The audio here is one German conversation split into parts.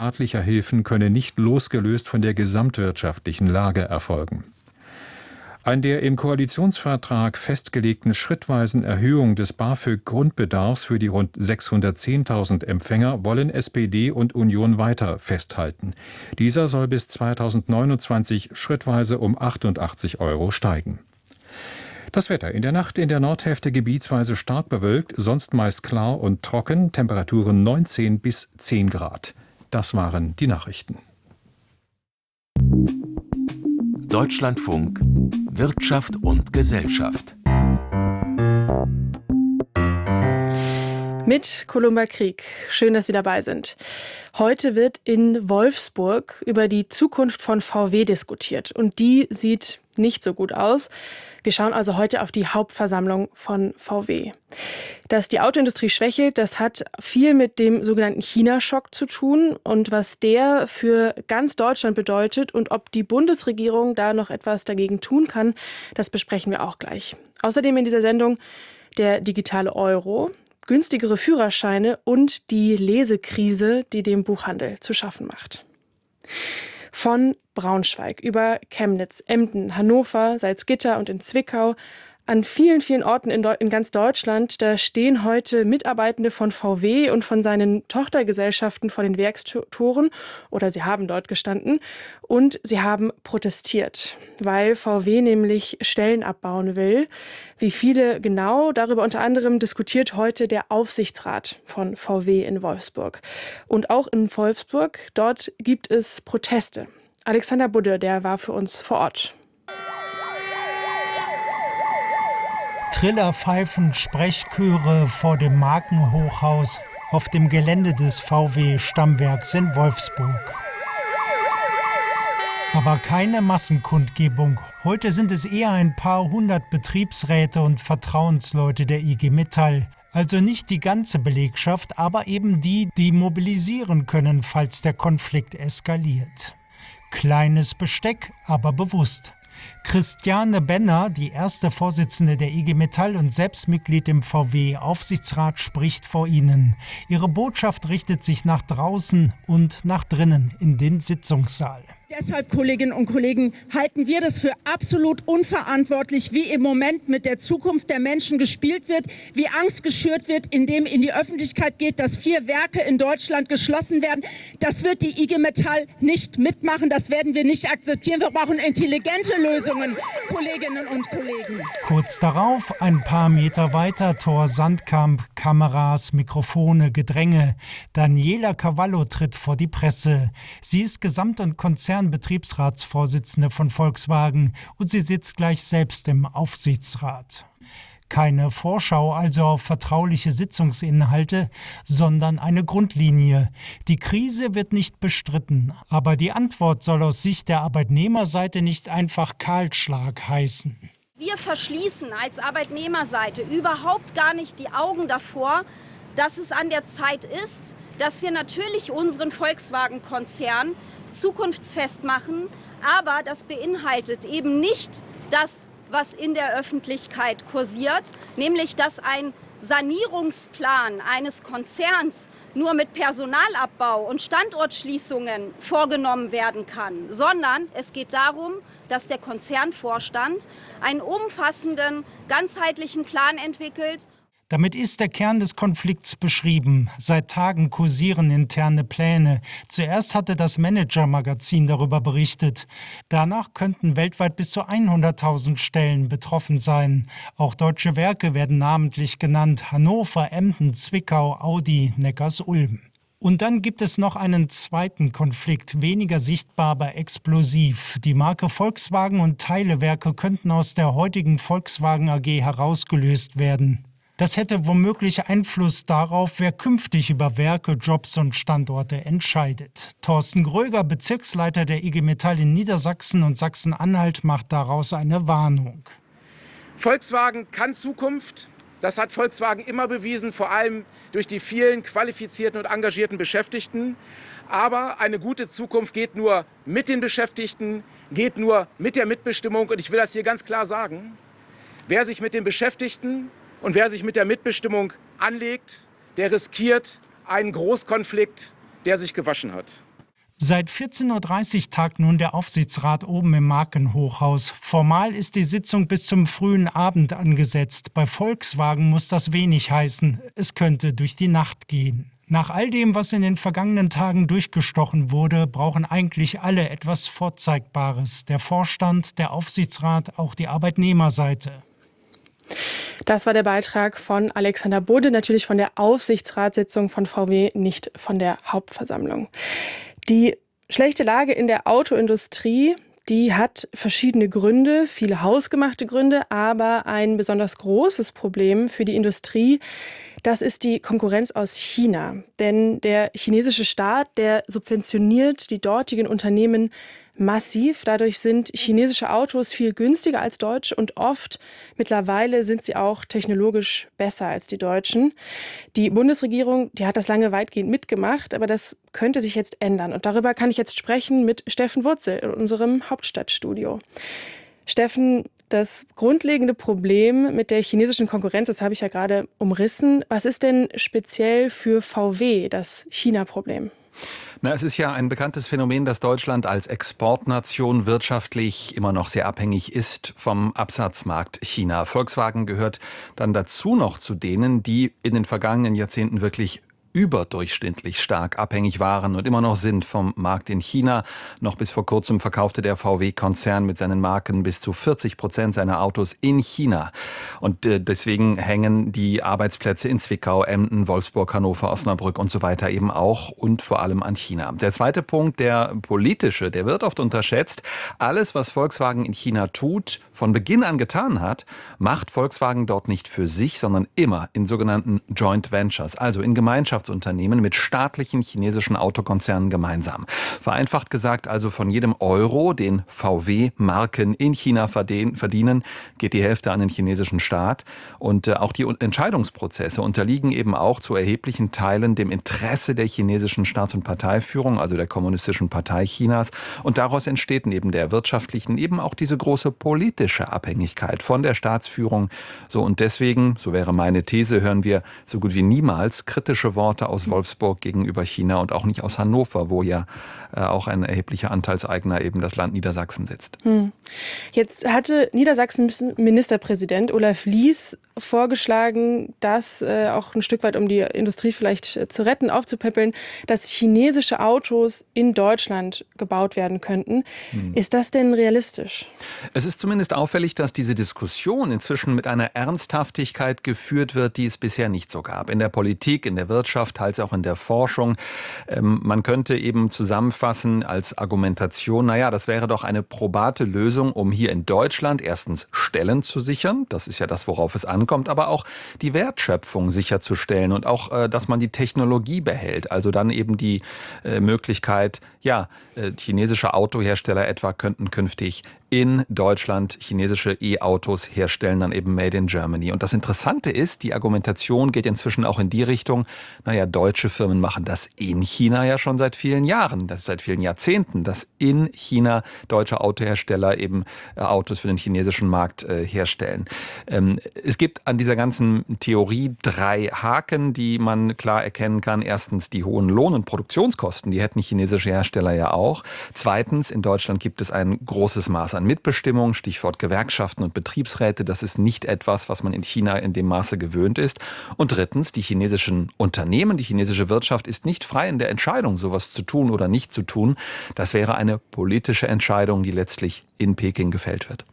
staatlicher Hilfen könne nicht losgelöst von der gesamtwirtschaftlichen Lage erfolgen. An der im Koalitionsvertrag festgelegten schrittweisen Erhöhung des BAföG-Grundbedarfs für die rund 610.000 Empfänger wollen SPD und Union weiter festhalten. Dieser soll bis 2029 schrittweise um 88 € steigen. Das Wetter: in der Nacht in der Nordhälfte gebietsweise stark bewölkt, sonst meist klar und trocken, Temperaturen 19 bis 10 Grad. Das waren die Nachrichten. Deutschlandfunk Wirtschaft und Gesellschaft. Mit Columba Krieg. Schön, dass Sie dabei sind. Heute wird in Wolfsburg über die Zukunft von VW diskutiert. Und die sieht nicht so gut aus. Wir schauen also heute auf die Hauptversammlung von VW. Dass die Autoindustrie schwächelt, das hat viel mit dem sogenannten China-Schock zu tun. Und was der für ganz Deutschland bedeutet und ob die Bundesregierung da noch etwas dagegen tun kann, das besprechen wir auch gleich. Außerdem in dieser Sendung der digitale Euro, günstigere Führerscheine und die Lesekrise, die dem Buchhandel zu schaffen macht. Von Braunschweig über Chemnitz, Emden, Hannover, Salzgitter und in Zwickau, an vielen, vielen Orten in ganz Deutschland, da stehen heute Mitarbeitende von VW und von seinen Tochtergesellschaften vor den Werkstoren, oder sie haben dort gestanden, und sie haben protestiert, weil VW nämlich Stellen abbauen will. Wie viele genau, darüber unter anderem diskutiert heute der Aufsichtsrat von VW in Wolfsburg. Und auch in Wolfsburg, dort gibt es Proteste. Alexander Budde, der war für uns vor Ort. Trillerpfeifen, Sprechchöre vor dem Markenhochhaus auf dem Gelände des VW-Stammwerks in Wolfsburg. Aber keine Massenkundgebung. Heute sind es eher ein paar hundert Betriebsräte und Vertrauensleute der IG Metall. Also nicht die ganze Belegschaft, aber eben die, die mobilisieren können, falls der Konflikt eskaliert. Kleines Besteck, aber bewusst. Christiane Benner, die erste Vorsitzende der IG Metall und selbst Mitglied im VW-Aufsichtsrat, spricht vor Ihnen. Ihre Botschaft richtet sich nach draußen und nach drinnen in den Sitzungssaal. Deshalb, Kolleginnen und Kollegen, halten wir das für absolut unverantwortlich, wie im Moment mit der Zukunft der Menschen gespielt wird, wie Angst geschürt wird, indem in die Öffentlichkeit geht, dass 4 Werke in Deutschland geschlossen werden. Das wird die IG Metall nicht mitmachen, das werden wir nicht akzeptieren. Wir brauchen intelligente Lösungen, Kolleginnen und Kollegen. Kurz darauf, ein paar Meter weiter, Thor Sandkamp, Kameras, Mikrofone, Gedränge. Daniela Cavallo tritt vor die Presse. Sie ist Gesamt- und Konzernbetriebsratsvorsitzende von Volkswagen und sie sitzt gleich selbst im Aufsichtsrat. Keine Vorschau also auf vertrauliche Sitzungsinhalte, sondern eine Grundlinie. Die Krise wird nicht bestritten, aber die Antwort soll aus Sicht der Arbeitnehmerseite nicht einfach Kahlschlag heißen. Wir verschließen als Arbeitnehmerseite überhaupt gar nicht die Augen davor, dass es an der Zeit ist, dass wir natürlich unseren Volkswagen-Konzern zukunftsfest machen, aber das beinhaltet eben nicht das, was in der Öffentlichkeit kursiert, nämlich dass ein Sanierungsplan eines Konzerns nur mit Personalabbau und Standortschließungen vorgenommen werden kann, sondern es geht darum, dass der Konzernvorstand einen umfassenden, ganzheitlichen Plan entwickelt. Damit ist der Kern des Konflikts beschrieben. Seit Tagen kursieren interne Pläne. Zuerst hatte das Manager-Magazin darüber berichtet. Danach könnten weltweit bis zu 100.000 Stellen betroffen sein. Auch deutsche Werke werden namentlich genannt. Hannover, Emden, Zwickau, Audi, Neckars-Ulm. Und dann gibt es noch einen zweiten Konflikt, weniger sichtbar, aber explosiv. Die Marke Volkswagen und Teilewerke könnten aus der heutigen Volkswagen AG herausgelöst werden. Das hätte womöglich Einfluss darauf, wer künftig über Werke, Jobs und Standorte entscheidet. Thorsten Gröger, Bezirksleiter der IG Metall in Niedersachsen und Sachsen-Anhalt, macht daraus eine Warnung. Volkswagen kann Zukunft. Das hat Volkswagen immer bewiesen, vor allem durch die vielen qualifizierten und engagierten Beschäftigten. Aber eine gute Zukunft geht nur mit den Beschäftigten, geht nur mit der Mitbestimmung. Und ich will das hier ganz klar sagen. Wer sich mit den Beschäftigten und wer sich mit der Mitbestimmung anlegt, der riskiert einen Großkonflikt, der sich gewaschen hat. Seit 14:30 Uhr tagt nun der Aufsichtsrat oben im Markenhochhaus. Formal ist die Sitzung bis zum frühen Abend angesetzt. Bei Volkswagen muss das wenig heißen. Es könnte durch die Nacht gehen. Nach all dem, was in den vergangenen Tagen durchgestochen wurde, brauchen eigentlich alle etwas Vorzeigbares. Der Vorstand, der Aufsichtsrat, auch die Arbeitnehmerseite. Das war der Beitrag von Alexander Bode, natürlich von der Aufsichtsratssitzung von VW, nicht von der Hauptversammlung. Die schlechte Lage in der Autoindustrie, die hat verschiedene Gründe, viele hausgemachte Gründe, aber ein besonders großes Problem für die Industrie, das ist die Konkurrenz aus China. Denn der chinesische Staat, der subventioniert die dortigen Unternehmen massiv. Dadurch sind chinesische Autos viel günstiger als deutsche und oft mittlerweile sind sie auch technologisch besser als die deutschen. Die Bundesregierung, die hat das lange weitgehend mitgemacht, aber das könnte sich jetzt ändern. Und darüber kann ich jetzt sprechen mit Steffen Wurzel in unserem Hauptstadtstudio. Steffen, das grundlegende Problem mit der chinesischen Konkurrenz, das habe ich ja gerade umrissen. Was ist denn speziell für VW das China-Problem? Na, es ist ja ein bekanntes Phänomen, dass Deutschland als Exportnation wirtschaftlich immer noch sehr abhängig ist vom Absatzmarkt China. Volkswagen gehört dann dazu noch zu denen, die in den vergangenen Jahrzehnten wirklich überdurchschnittlich stark abhängig waren und immer noch sind vom Markt in China. Noch bis vor kurzem verkaufte der VW-Konzern mit seinen Marken bis zu 40% seiner Autos in China. Und deswegen hängen die Arbeitsplätze in Zwickau, Emden, Wolfsburg, Hannover, Osnabrück und so weiter eben auch und vor allem an China. Der zweite Punkt, der politische, der wird oft unterschätzt. Alles, was Volkswagen in China tut, von Beginn an getan hat, macht Volkswagen dort nicht für sich, sondern immer in sogenannten Joint Ventures, also in Gemeinschaftsunternehmen mit staatlichen chinesischen Autokonzernen gemeinsam. Vereinfacht gesagt, also von jedem Euro, den VW-Marken in China verdienen, geht die Hälfte an den chinesischen Staat. Und auch die Entscheidungsprozesse unterliegen eben auch zu erheblichen Teilen dem Interesse der chinesischen Staats- und Parteiführung, also der Kommunistischen Partei Chinas. Und daraus entsteht neben der wirtschaftlichen eben auch diese große politische Abhängigkeit von der Staatsführung. So, und deswegen, so wäre meine These, hören wir so gut wie niemals kritische Worte aus Wolfsburg gegenüber China und auch nicht aus Hannover, wo ja auch ein erheblicher Anteilseigner eben das Land Niedersachsen sitzt. Jetzt hatte Niedersachsens Ministerpräsident Olaf Lies vorgeschlagen, dass auch ein Stück weit, um die Industrie vielleicht zu retten, aufzupäppeln, dass chinesische Autos in Deutschland gebaut werden könnten. Ist das denn realistisch? Es ist zumindest auffällig, dass diese Diskussion inzwischen mit einer Ernsthaftigkeit geführt wird, die es bisher nicht so gab. In der Politik, in der Wirtschaft, teils auch in der Forschung. Man könnte eben zusammenfassen als Argumentation, naja, das wäre doch eine probate Lösung, um hier in Deutschland erstens Stellen zu sichern. Das ist ja das, worauf es ankommt, aber auch die Wertschöpfung sicherzustellen und auch, dass man die Technologie behält. Also dann eben die Möglichkeit, ja, chinesische Autohersteller etwa könnten künftig in Deutschland chinesische E-Autos herstellen, dann eben Made in Germany. Und das Interessante ist, die Argumentation geht inzwischen auch in die Richtung, naja, deutsche Firmen machen das in China ja schon seit vielen Jahren, das seit vielen Jahrzehnten, dass in China deutsche Autohersteller eben Autos für den chinesischen Markt herstellen. Es gibt an dieser ganzen Theorie 3 Haken, die man klar erkennen kann. Erstens die hohen Lohn- und Produktionskosten, die hätten chinesische Hersteller ja auch. Zweitens, in Deutschland gibt es ein großes Maß an Mitbestimmung, Stichwort Gewerkschaften und Betriebsräte. Das ist nicht etwas, was man in China in dem Maße gewöhnt ist. Und drittens, die chinesischen Unternehmen, die chinesische Wirtschaft ist nicht frei in der Entscheidung, sowas zu tun oder nicht zu tun. Das wäre eine politische Entscheidung, die letztlich in Peking gefällt wird.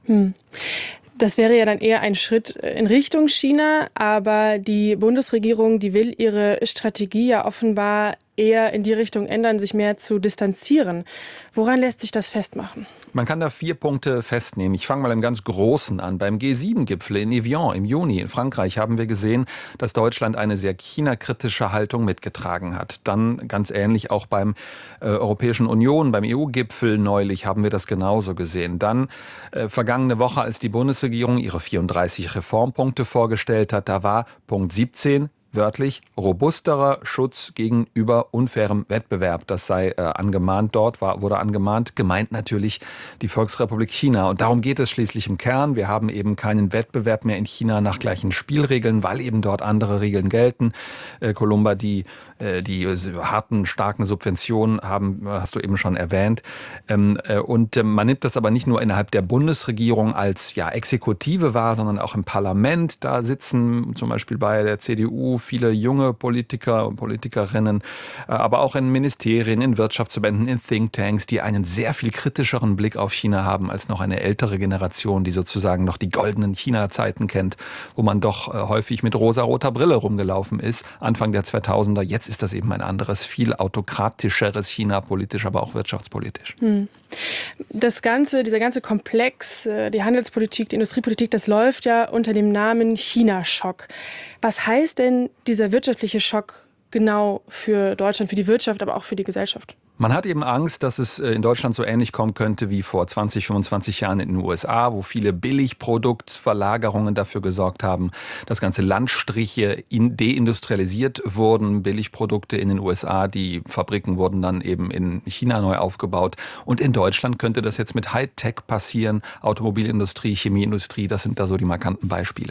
Das wäre ja dann eher ein Schritt in Richtung China, aber die Bundesregierung, die will ihre Strategie ja offenbar eher in die Richtung ändern, sich mehr zu distanzieren. Woran lässt sich das festmachen? Man kann da 4 Punkte festnehmen. Ich fange mal im ganz Großen an. Beim G7-Gipfel in Evian im Juni in Frankreich haben wir gesehen, dass Deutschland eine sehr China-kritische Haltung mitgetragen hat. Dann ganz ähnlich auch beim Europäischen Union, beim EU-Gipfel neulich haben wir das genauso gesehen. Dann vergangene Woche, als die Bundesregierung ihre 34 Reformpunkte vorgestellt hat, da war Punkt 17 wörtlich, robusterer Schutz gegenüber unfairem Wettbewerb. Das sei angemahnt dort, wurde angemahnt. Gemeint natürlich die Volksrepublik China. Und darum geht es schließlich im Kern. Wir haben eben keinen Wettbewerb mehr in China nach gleichen Spielregeln, weil eben dort andere Regeln gelten. Columba, die harten, starken Subventionen hast du eben schon erwähnt. Und man nimmt das aber nicht nur innerhalb der Bundesregierung als Exekutive wahr, sondern auch im Parlament. Da sitzen zum Beispiel bei der CDU viele junge Politiker und Politikerinnen, aber auch in Ministerien, in Wirtschaftsverbänden, in Thinktanks, die einen sehr viel kritischeren Blick auf China haben als noch eine ältere Generation, die sozusagen noch die goldenen China-Zeiten kennt, wo man doch häufig mit rosa-roter Brille rumgelaufen ist, Anfang der 2000er. Jetzt ist das eben ein anderes, viel autokratischeres China, politisch, aber auch wirtschaftspolitisch. Dieser ganze Komplex, die Handelspolitik, die Industriepolitik, das läuft ja unter dem Namen China-Schock. Was heißt denn dieser wirtschaftliche Schock genau für Deutschland, für die Wirtschaft, aber auch für die Gesellschaft? Man hat eben Angst, dass es in Deutschland so ähnlich kommen könnte wie vor 20, 25 Jahren in den USA, wo viele Billigproduktverlagerungen dafür gesorgt haben, dass ganze Landstriche deindustrialisiert wurden. Billigprodukte in den USA, die Fabriken wurden dann eben in China neu aufgebaut. Und in Deutschland könnte das jetzt mit Hightech passieren. Automobilindustrie, Chemieindustrie, das sind da so die markanten Beispiele.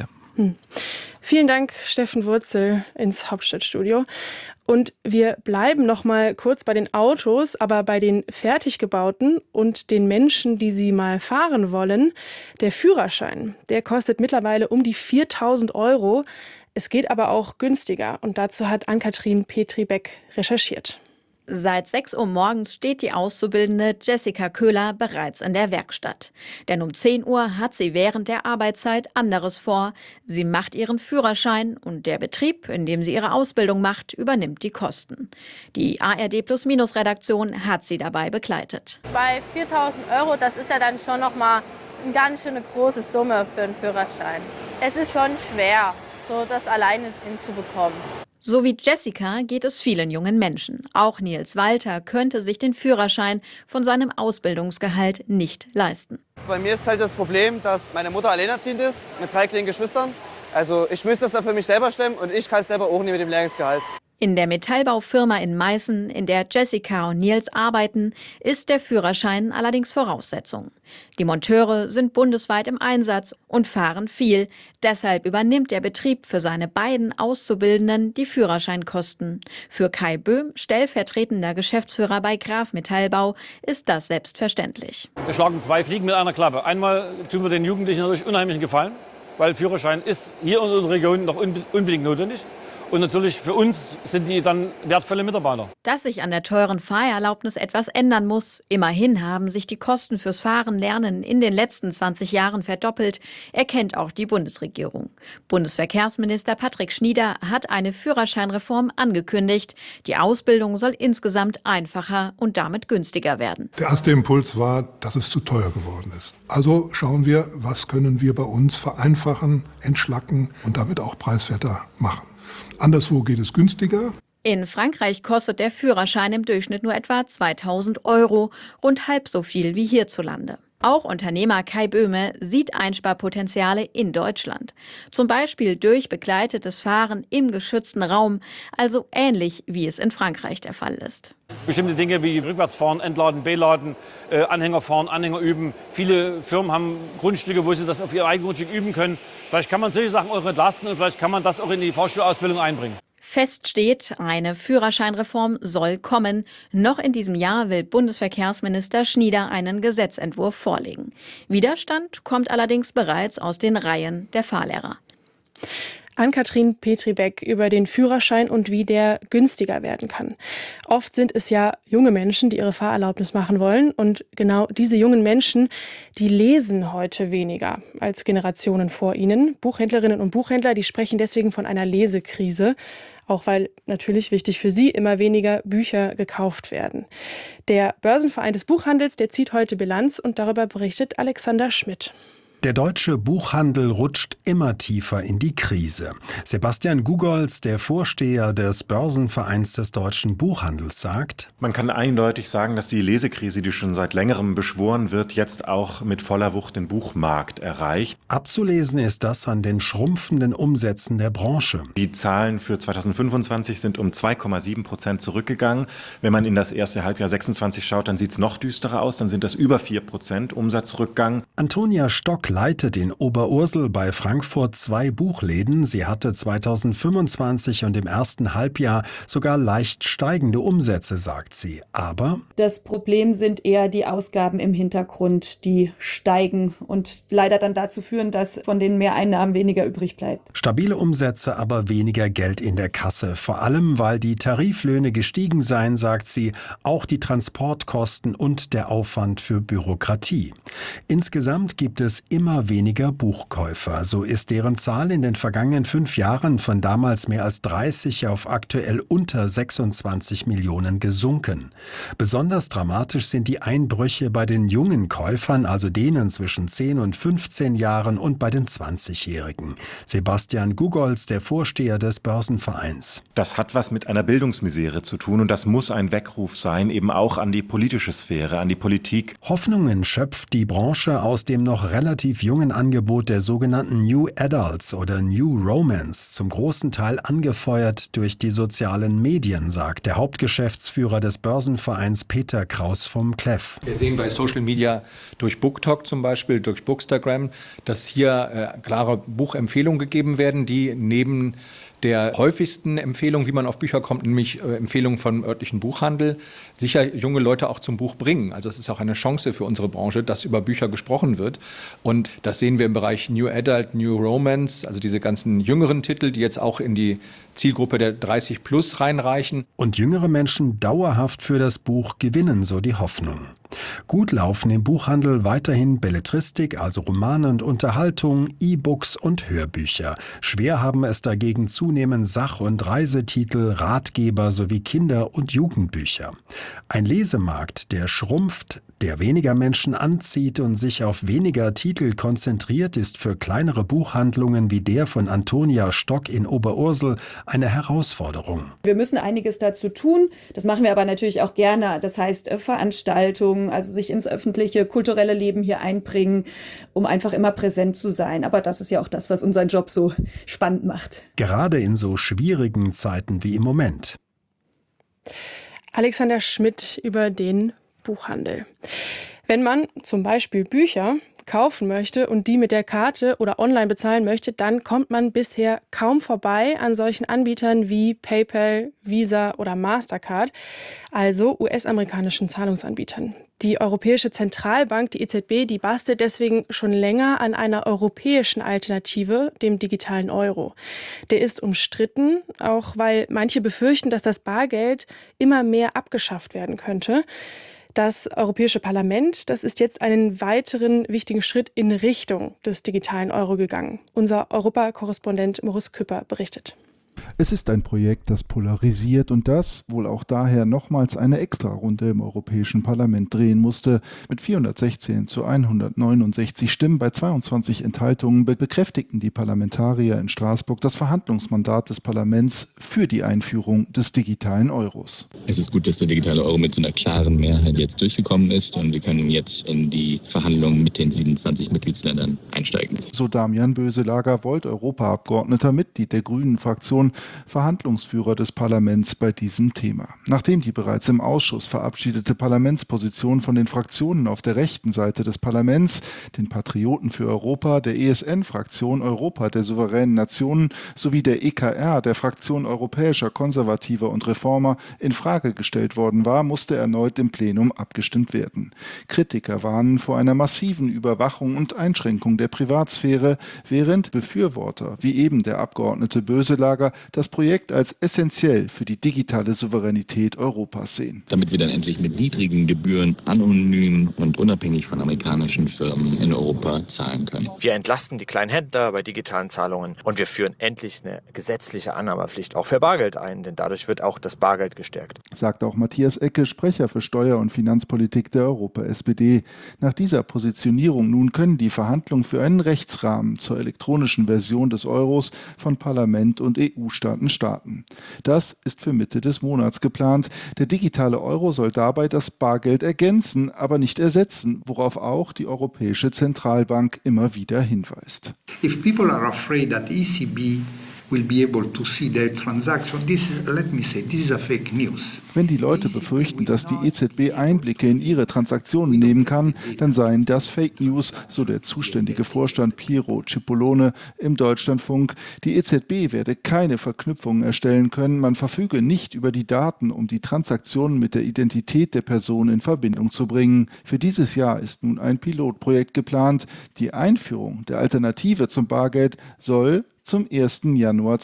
Vielen Dank, Steffen Wurzel, ins Hauptstadtstudio. Und wir bleiben noch mal kurz bei den Autos, aber bei den fertig gebauten und den Menschen, die sie mal fahren wollen. Der Führerschein, der kostet mittlerweile um die 4.000 €. Es geht aber auch günstiger. Und dazu hat Ann-Kathrin Petri-Beck recherchiert. Seit 6 Uhr morgens steht die Auszubildende Jessica Köhler bereits in der Werkstatt. Denn um 10 Uhr hat sie während der Arbeitszeit anderes vor. Sie macht ihren Führerschein und der Betrieb, in dem sie ihre Ausbildung macht, übernimmt die Kosten. Die ARD+-Redaktion hat sie dabei begleitet. Bei 4.000 €, das ist ja dann schon noch mal eine ganz schöne große Summe für einen Führerschein. Es ist schon schwer, so das alleine hinzubekommen. So wie Jessica geht es vielen jungen Menschen. Auch Nils Walter könnte sich den Führerschein von seinem Ausbildungsgehalt nicht leisten. Bei mir ist halt das Problem, dass meine Mutter alleinerziehend ist mit 3 kleinen Geschwistern. Also ich müsste das dann für mich selber stemmen und ich kann es selber auch nicht mit dem Lehrlingsgehalt. In der Metallbaufirma in Meißen, in der Jessica und Nils arbeiten, ist der Führerschein allerdings Voraussetzung. Die Monteure sind bundesweit im Einsatz und fahren viel. Deshalb übernimmt der Betrieb für seine beiden Auszubildenden die Führerscheinkosten. Für Kai Böhm, stellvertretender Geschäftsführer bei Graf Metallbau, ist das selbstverständlich. Wir schlagen 2 Fliegen mit einer Klappe. Einmal tun wir den Jugendlichen natürlich unheimlichen Gefallen, weil Führerschein ist hier in unserer Region noch unbedingt notwendig. Und natürlich für uns sind die dann wertvolle Mitarbeiter. Dass sich an der teuren Fahrerlaubnis etwas ändern muss. Immerhin haben sich die Kosten fürs Fahren-Lernen in den letzten 20 Jahren verdoppelt, erkennt auch die Bundesregierung. Bundesverkehrsminister Patrick Schnieder hat eine Führerscheinreform angekündigt. Die Ausbildung soll insgesamt einfacher und damit günstiger werden. Der erste Impuls war, dass es zu teuer geworden ist. Also schauen wir, was können wir bei uns vereinfachen, entschlacken und damit auch preiswerter machen. Anderswo geht es günstiger. In Frankreich kostet der Führerschein im Durchschnitt nur etwa 2.000 €, rund halb so viel wie hierzulande. Auch Unternehmer Kai Böhme sieht Einsparpotenziale in Deutschland. Zum Beispiel durch begleitetes Fahren im geschützten Raum, also ähnlich wie es in Frankreich der Fall ist. Bestimmte Dinge wie Rückwärtsfahren, Entladen, Beladen, Anhänger fahren, Anhänger üben. Viele Firmen haben Grundstücke, wo sie das auf ihr eigenes Grundstück üben können. Vielleicht kann man solche Sachen auch entlasten und vielleicht kann man das auch in die Fahrschulausbildung einbringen. Fest steht, eine Führerscheinreform soll kommen. Noch in diesem Jahr will Bundesverkehrsminister Schnieder einen Gesetzentwurf vorlegen. Widerstand kommt allerdings bereits aus den Reihen der Fahrlehrer. Ann-Kathrin Petri-Beck über den Führerschein und wie der günstiger werden kann. Oft sind es ja junge Menschen, die ihre Fahrerlaubnis machen wollen. Und genau diese jungen Menschen, die lesen heute weniger als Generationen vor ihnen. Buchhändlerinnen und Buchhändler, die sprechen deswegen von einer Lesekrise. Auch weil natürlich wichtig für sie immer weniger Bücher gekauft werden. Der Börsenverein des Buchhandels, der zieht heute Bilanz und darüber berichtet Alexander Schmidt. Der deutsche Buchhandel rutscht immer tiefer in die Krise. Sebastian Gugolz, der Vorsteher des Börsenvereins des deutschen Buchhandels, sagt: Man kann eindeutig sagen, dass die Lesekrise, die schon seit längerem beschworen wird, jetzt auch mit voller Wucht den Buchmarkt erreicht. Abzulesen ist das an den schrumpfenden Umsätzen der Branche. Die Zahlen für 2025 sind um 2,7% zurückgegangen. Wenn man in das erste Halbjahr 26 schaut, dann sieht es noch düsterer aus. Dann sind das über 4% Umsatzrückgang. Antonia Stock leitet in Oberursel bei Frankfurt 2 Buchläden. Sie hatte 2025 und im ersten Halbjahr sogar leicht steigende Umsätze, sagt sie. Aber das Problem sind eher die Ausgaben im Hintergrund, die steigen und leider dann dazu führen, dass von den Mehreinnahmen weniger übrig bleibt. Stabile Umsätze, aber weniger Geld in der Kasse. Vor allem, weil die Tariflöhne gestiegen seien, sagt sie, auch die Transportkosten und der Aufwand für Bürokratie. Insgesamt gibt es immer weniger Buchkäufer. So ist deren Zahl in den vergangenen 5 Jahren von damals mehr als 30 auf aktuell unter 26 Millionen gesunken. Besonders dramatisch sind die Einbrüche bei den jungen Käufern, also denen zwischen 10 und 15 Jahren und bei den 20-Jährigen. Sebastian Gugolz, der Vorsteher des Börsenvereins. Das hat was mit einer Bildungsmisere zu tun und das muss ein Weckruf sein, eben auch an die politische Sphäre, an die Politik. Hoffnungen schöpft die Branche aus dem noch relativ jungen Angebot der sogenannten New Adults oder New Romance, zum großen Teil angefeuert durch die sozialen Medien, sagt der Hauptgeschäftsführer des Börsenvereins Peter Kraus vom Cleff. Wir sehen bei Social Media durch BookTok zum Beispiel, durch Bookstagram, dass hier klare Buchempfehlungen gegeben werden, die neben der häufigsten Empfehlung, wie man auf Bücher kommt, nämlich Empfehlungen vom örtlichen Buchhandel, sicher junge Leute auch zum Buch bringen. Also es ist auch eine Chance für unsere Branche, dass über Bücher gesprochen wird. Und das sehen wir im Bereich New Adult, New Romance, also diese ganzen jüngeren Titel, die jetzt auch in die Zielgruppe der 30 plus reinreichen. Und jüngere Menschen dauerhaft für das Buch gewinnen, so die Hoffnung. Gut laufen im Buchhandel weiterhin Belletristik, also Romane und Unterhaltung, E-Books und Hörbücher. Schwer haben es dagegen zunehmend Sach- und Reisetitel, Ratgeber sowie Kinder- und Jugendbücher. Ein Lesemarkt, der schrumpft, der weniger Menschen anzieht und sich auf weniger Titel konzentriert, ist für kleinere Buchhandlungen wie der von Antonia Stock in Oberursel eine Herausforderung. Wir müssen einiges dazu tun. Das machen wir aber natürlich auch gerne. Das heißt Veranstaltungen, also sich ins öffentliche, kulturelle Leben hier einbringen, um einfach immer präsent zu sein. Aber das ist ja auch das, was unseren Job so spannend macht. Gerade in so schwierigen Zeiten wie im Moment. Alexander Schmidt über den Buchhandel. Wenn man zum Beispiel Bücher kaufen möchte und die mit der Karte oder online bezahlen möchte, dann kommt man bisher kaum vorbei an solchen Anbietern wie PayPal, Visa oder Mastercard, also US-amerikanischen Zahlungsanbietern. Die Europäische Zentralbank, die EZB, die bastelt deswegen schon länger an einer europäischen Alternative, dem digitalen Euro. Der ist umstritten, auch weil manche befürchten, dass das Bargeld immer mehr abgeschafft werden könnte. Das Europäische Parlament, das ist jetzt einen weiteren wichtigen Schritt in Richtung des digitalen Euro gegangen. Unser Europakorrespondent Moritz Küpper berichtet. Es ist ein Projekt, das polarisiert und das wohl auch daher nochmals eine Extrarunde im Europäischen Parlament drehen musste. Mit 416 zu 169 Stimmen bei 22 Enthaltungen bekräftigten die Parlamentarier in Straßburg das Verhandlungsmandat des Parlaments für die Einführung des digitalen Euros. Es ist gut, dass der digitale Euro mit so einer klaren Mehrheit jetzt durchgekommen ist und wir können jetzt in die Verhandlungen mit den 27 Mitgliedsländern einsteigen. So Damian Böselager, Volt-Europaabgeordneter, Mitglied der Grünen-Fraktion, Verhandlungsführer des Parlaments bei diesem Thema. Nachdem die bereits im Ausschuss verabschiedete Parlamentsposition von den Fraktionen auf der rechten Seite des Parlaments, den Patrioten für Europa, der ESN-Fraktion Europa der souveränen Nationen sowie der EKR, der Fraktion Europäischer Konservativer und Reformer, in Frage gestellt worden war, musste erneut im Plenum abgestimmt werden. Kritiker warnen vor einer massiven Überwachung und Einschränkung der Privatsphäre, während Befürworter, wie eben der Abgeordnete Böselager, das Projekt als essentiell für die digitale Souveränität Europas sehen. Damit wir dann endlich mit niedrigen Gebühren anonym und unabhängig von amerikanischen Firmen in Europa zahlen können. Wir entlasten die kleinen Händler bei digitalen Zahlungen und wir führen endlich eine gesetzliche Annahmepflicht auch für Bargeld ein, denn dadurch wird auch das Bargeld gestärkt. Sagt auch Matthias Ecke, Sprecher für Steuer- und Finanzpolitik der Europa-SPD. Nach dieser Positionierung nun können die Verhandlungen für einen Rechtsrahmen zur elektronischen Version des Euros von Parlament und EU-Staaten starten. Das ist für Mitte des Monats geplant. Der digitale Euro soll dabei das Bargeld ergänzen, aber nicht ersetzen, worauf auch die Europäische Zentralbank immer wieder hinweist. If people are afraid that ECB will be able to see their transaction, this is a fake news. Wenn die Leute befürchten, dass die EZB Einblicke in ihre Transaktionen nehmen kann, dann seien das Fake News, so der zuständige Vorstand Piero Cipollone im Deutschlandfunk. Die EZB werde keine Verknüpfungen erstellen können, man verfüge nicht über die Daten, um die Transaktionen mit der Identität der Person in Verbindung zu bringen. Für dieses Jahr ist nun ein Pilotprojekt geplant. Die Einführung der Alternative zum Bargeld soll zum 1. Januar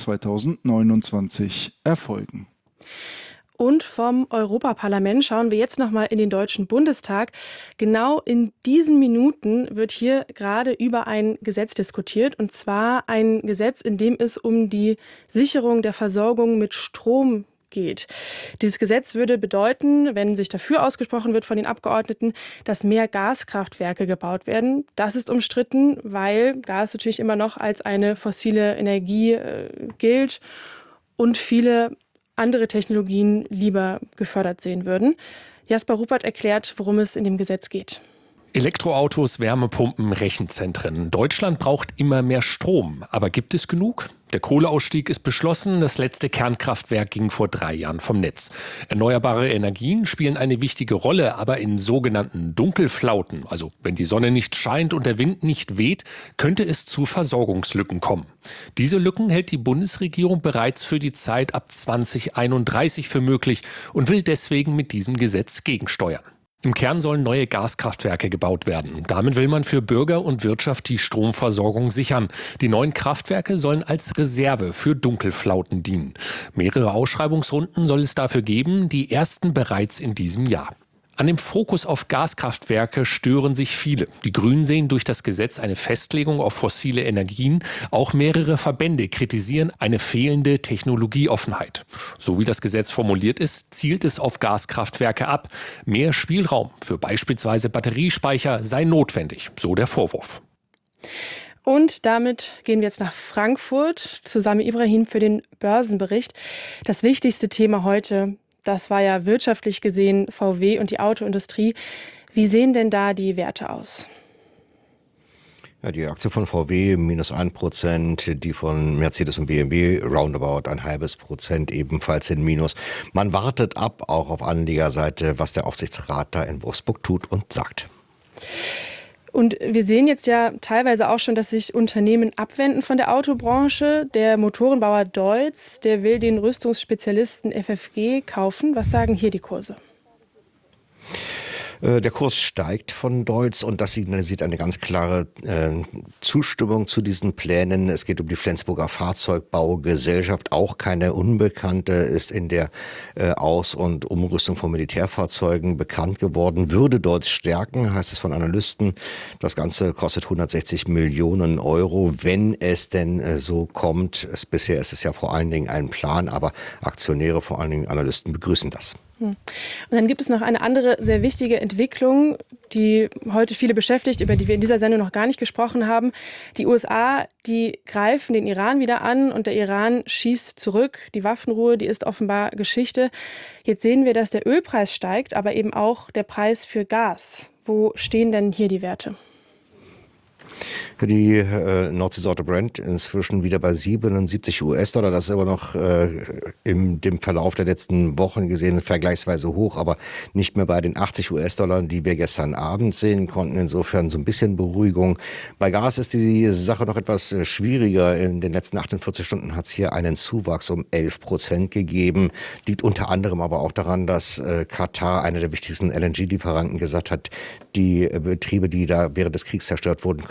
2029 erfolgen. Und vom Europaparlament schauen wir jetzt nochmal in den Deutschen Bundestag. Genau in diesen Minuten wird hier gerade über ein Gesetz diskutiert. Und zwar ein Gesetz, in dem es um die Sicherung der Versorgung mit Strom geht. Dieses Gesetz würde bedeuten, wenn sich dafür ausgesprochen wird von den Abgeordneten, dass mehr Gaskraftwerke gebaut werden. Das ist umstritten, weil Gas natürlich immer noch als eine fossile Energie gilt und viele andere Technologien lieber gefördert sehen würden. Jasper Ruppert erklärt, worum es in dem Gesetz geht. Elektroautos, Wärmepumpen, Rechenzentren. Deutschland braucht immer mehr Strom. Aber gibt es genug? Der Kohleausstieg ist beschlossen. Das letzte Kernkraftwerk ging vor 3 Jahren vom Netz. Erneuerbare Energien spielen eine wichtige Rolle, aber in sogenannten Dunkelflauten, also wenn die Sonne nicht scheint und der Wind nicht weht, könnte es zu Versorgungslücken kommen. Diese Lücken hält die Bundesregierung bereits für die Zeit ab 2031 für möglich und will deswegen mit diesem Gesetz gegensteuern. Im Kern sollen neue Gaskraftwerke gebaut werden. Damit will man für Bürger und Wirtschaft die Stromversorgung sichern. Die neuen Kraftwerke sollen als Reserve für Dunkelflauten dienen. Mehrere Ausschreibungsrunden soll es dafür geben, die ersten bereits in diesem Jahr. An dem Fokus auf Gaskraftwerke stören sich viele. Die Grünen sehen durch das Gesetz eine Festlegung auf fossile Energien. Auch mehrere Verbände kritisieren eine fehlende Technologieoffenheit. So wie das Gesetz formuliert ist, zielt es auf Gaskraftwerke ab. Mehr Spielraum für beispielsweise Batteriespeicher sei notwendig, so der Vorwurf. Und damit gehen wir jetzt nach Frankfurt zu Sami Ibrahim für den Börsenbericht. Das wichtigste Thema heute, das war ja wirtschaftlich gesehen VW und die Autoindustrie. Wie sehen denn da die Werte aus? Ja, die Aktie von VW minus 1%, die von Mercedes und BMW roundabout 0,5% ebenfalls in Minus. Man wartet ab, auch auf Anlegerseite, was der Aufsichtsrat da in Wolfsburg tut und sagt. Und wir sehen jetzt ja teilweise auch schon, dass sich Unternehmen abwenden von der Autobranche. Der Motorenbauer Deutz, der will den Rüstungsspezialisten FFG kaufen. Was sagen hier die Kurse? Der Kurs steigt von Deutz und das signalisiert eine ganz klare Zustimmung zu diesen Plänen. Es geht um die Flensburger Fahrzeugbaugesellschaft, auch keine Unbekannte, ist in der Aus- und Umrüstung von Militärfahrzeugen bekannt geworden. Würde Deutz stärken, heißt es von Analysten. Das Ganze kostet 160 Millionen Euro, wenn es denn so kommt. Bisher ist es ja vor allen Dingen ein Plan, aber Aktionäre, vor allen Dingen Analysten, begrüßen das. Und dann gibt es noch eine andere sehr wichtige Entwicklung, die heute viele beschäftigt, über die wir in dieser Sendung noch gar nicht gesprochen haben. Die USA, die greifen den Iran wieder an und der Iran schießt zurück. Die Waffenruhe, die ist offenbar Geschichte. Jetzt sehen wir, dass der Ölpreis steigt, aber eben auch der Preis für Gas. Wo stehen denn hier die Werte? Die Nordseesorte Brent inzwischen wieder bei 77 US-Dollar. Das ist aber noch in dem Verlauf der letzten Wochen gesehen vergleichsweise hoch, aber nicht mehr bei den 80 US-Dollar, die wir gestern Abend sehen konnten. Insofern so ein bisschen Beruhigung. Bei Gas ist die Sache noch etwas schwieriger. In den letzten 48 Stunden hat es hier einen Zuwachs um 11% gegeben. Liegt unter anderem aber auch daran, dass Katar, einer der wichtigsten LNG-Lieferanten, gesagt hat, die Betriebe, die da während des Kriegs zerstört wurden,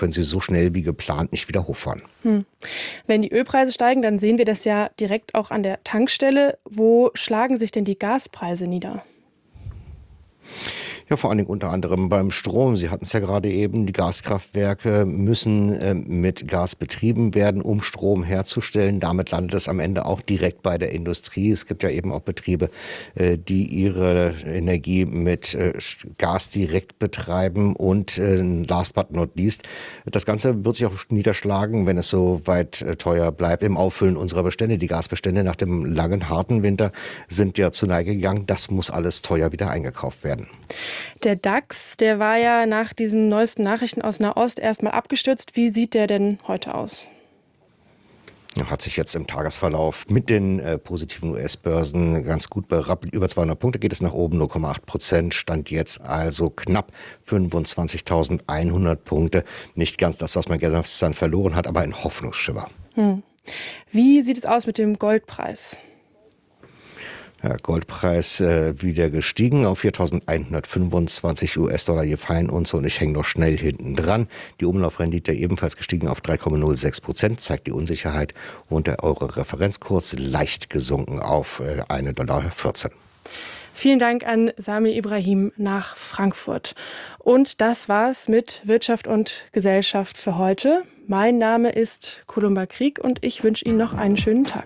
können sie so schnell wie geplant nicht wieder hochfahren. Wenn die Ölpreise steigen, dann sehen wir das ja direkt auch an der Tankstelle. Wo schlagen sich denn die Gaspreise nieder? Ja, vor allen Dingen unter anderem beim Strom. Sie hatten es ja gerade eben, die Gaskraftwerke müssen mit Gas betrieben werden, um Strom herzustellen. Damit landet es am Ende auch direkt bei der Industrie. Es gibt ja eben auch Betriebe, die ihre Energie mit Gas direkt betreiben. Und last but not least, das Ganze wird sich auch niederschlagen, wenn es so weit teuer bleibt, im Auffüllen unserer Bestände. Die Gasbestände nach dem langen, harten Winter sind ja zu Neige gegangen. Das muss alles teuer wieder eingekauft werden. Der DAX, der war ja nach diesen neuesten Nachrichten aus Nahost erstmal abgestürzt. Wie sieht der denn heute aus? Hat sich jetzt im Tagesverlauf mit den positiven US-Börsen ganz gut berappelt. Über 200 Punkte geht es nach oben, 0,8%. Stand jetzt also knapp 25.100 Punkte. Nicht ganz das, was man gestern verloren hat, aber ein Hoffnungsschimmer. Wie sieht es aus mit dem Goldpreis? Ja, Goldpreis wieder gestiegen auf 4.125 US-Dollar je Feinunze und ich hänge noch schnell hinten dran. Die Umlaufrendite ebenfalls gestiegen auf 3,06%, zeigt die Unsicherheit und der Euro-Referenzkurs leicht gesunken auf 1,14 $. Vielen Dank an Sami Ibrahim nach Frankfurt. Und das war's mit Wirtschaft und Gesellschaft für heute. Mein Name ist Columba Krieg und ich wünsche Ihnen noch einen schönen Tag.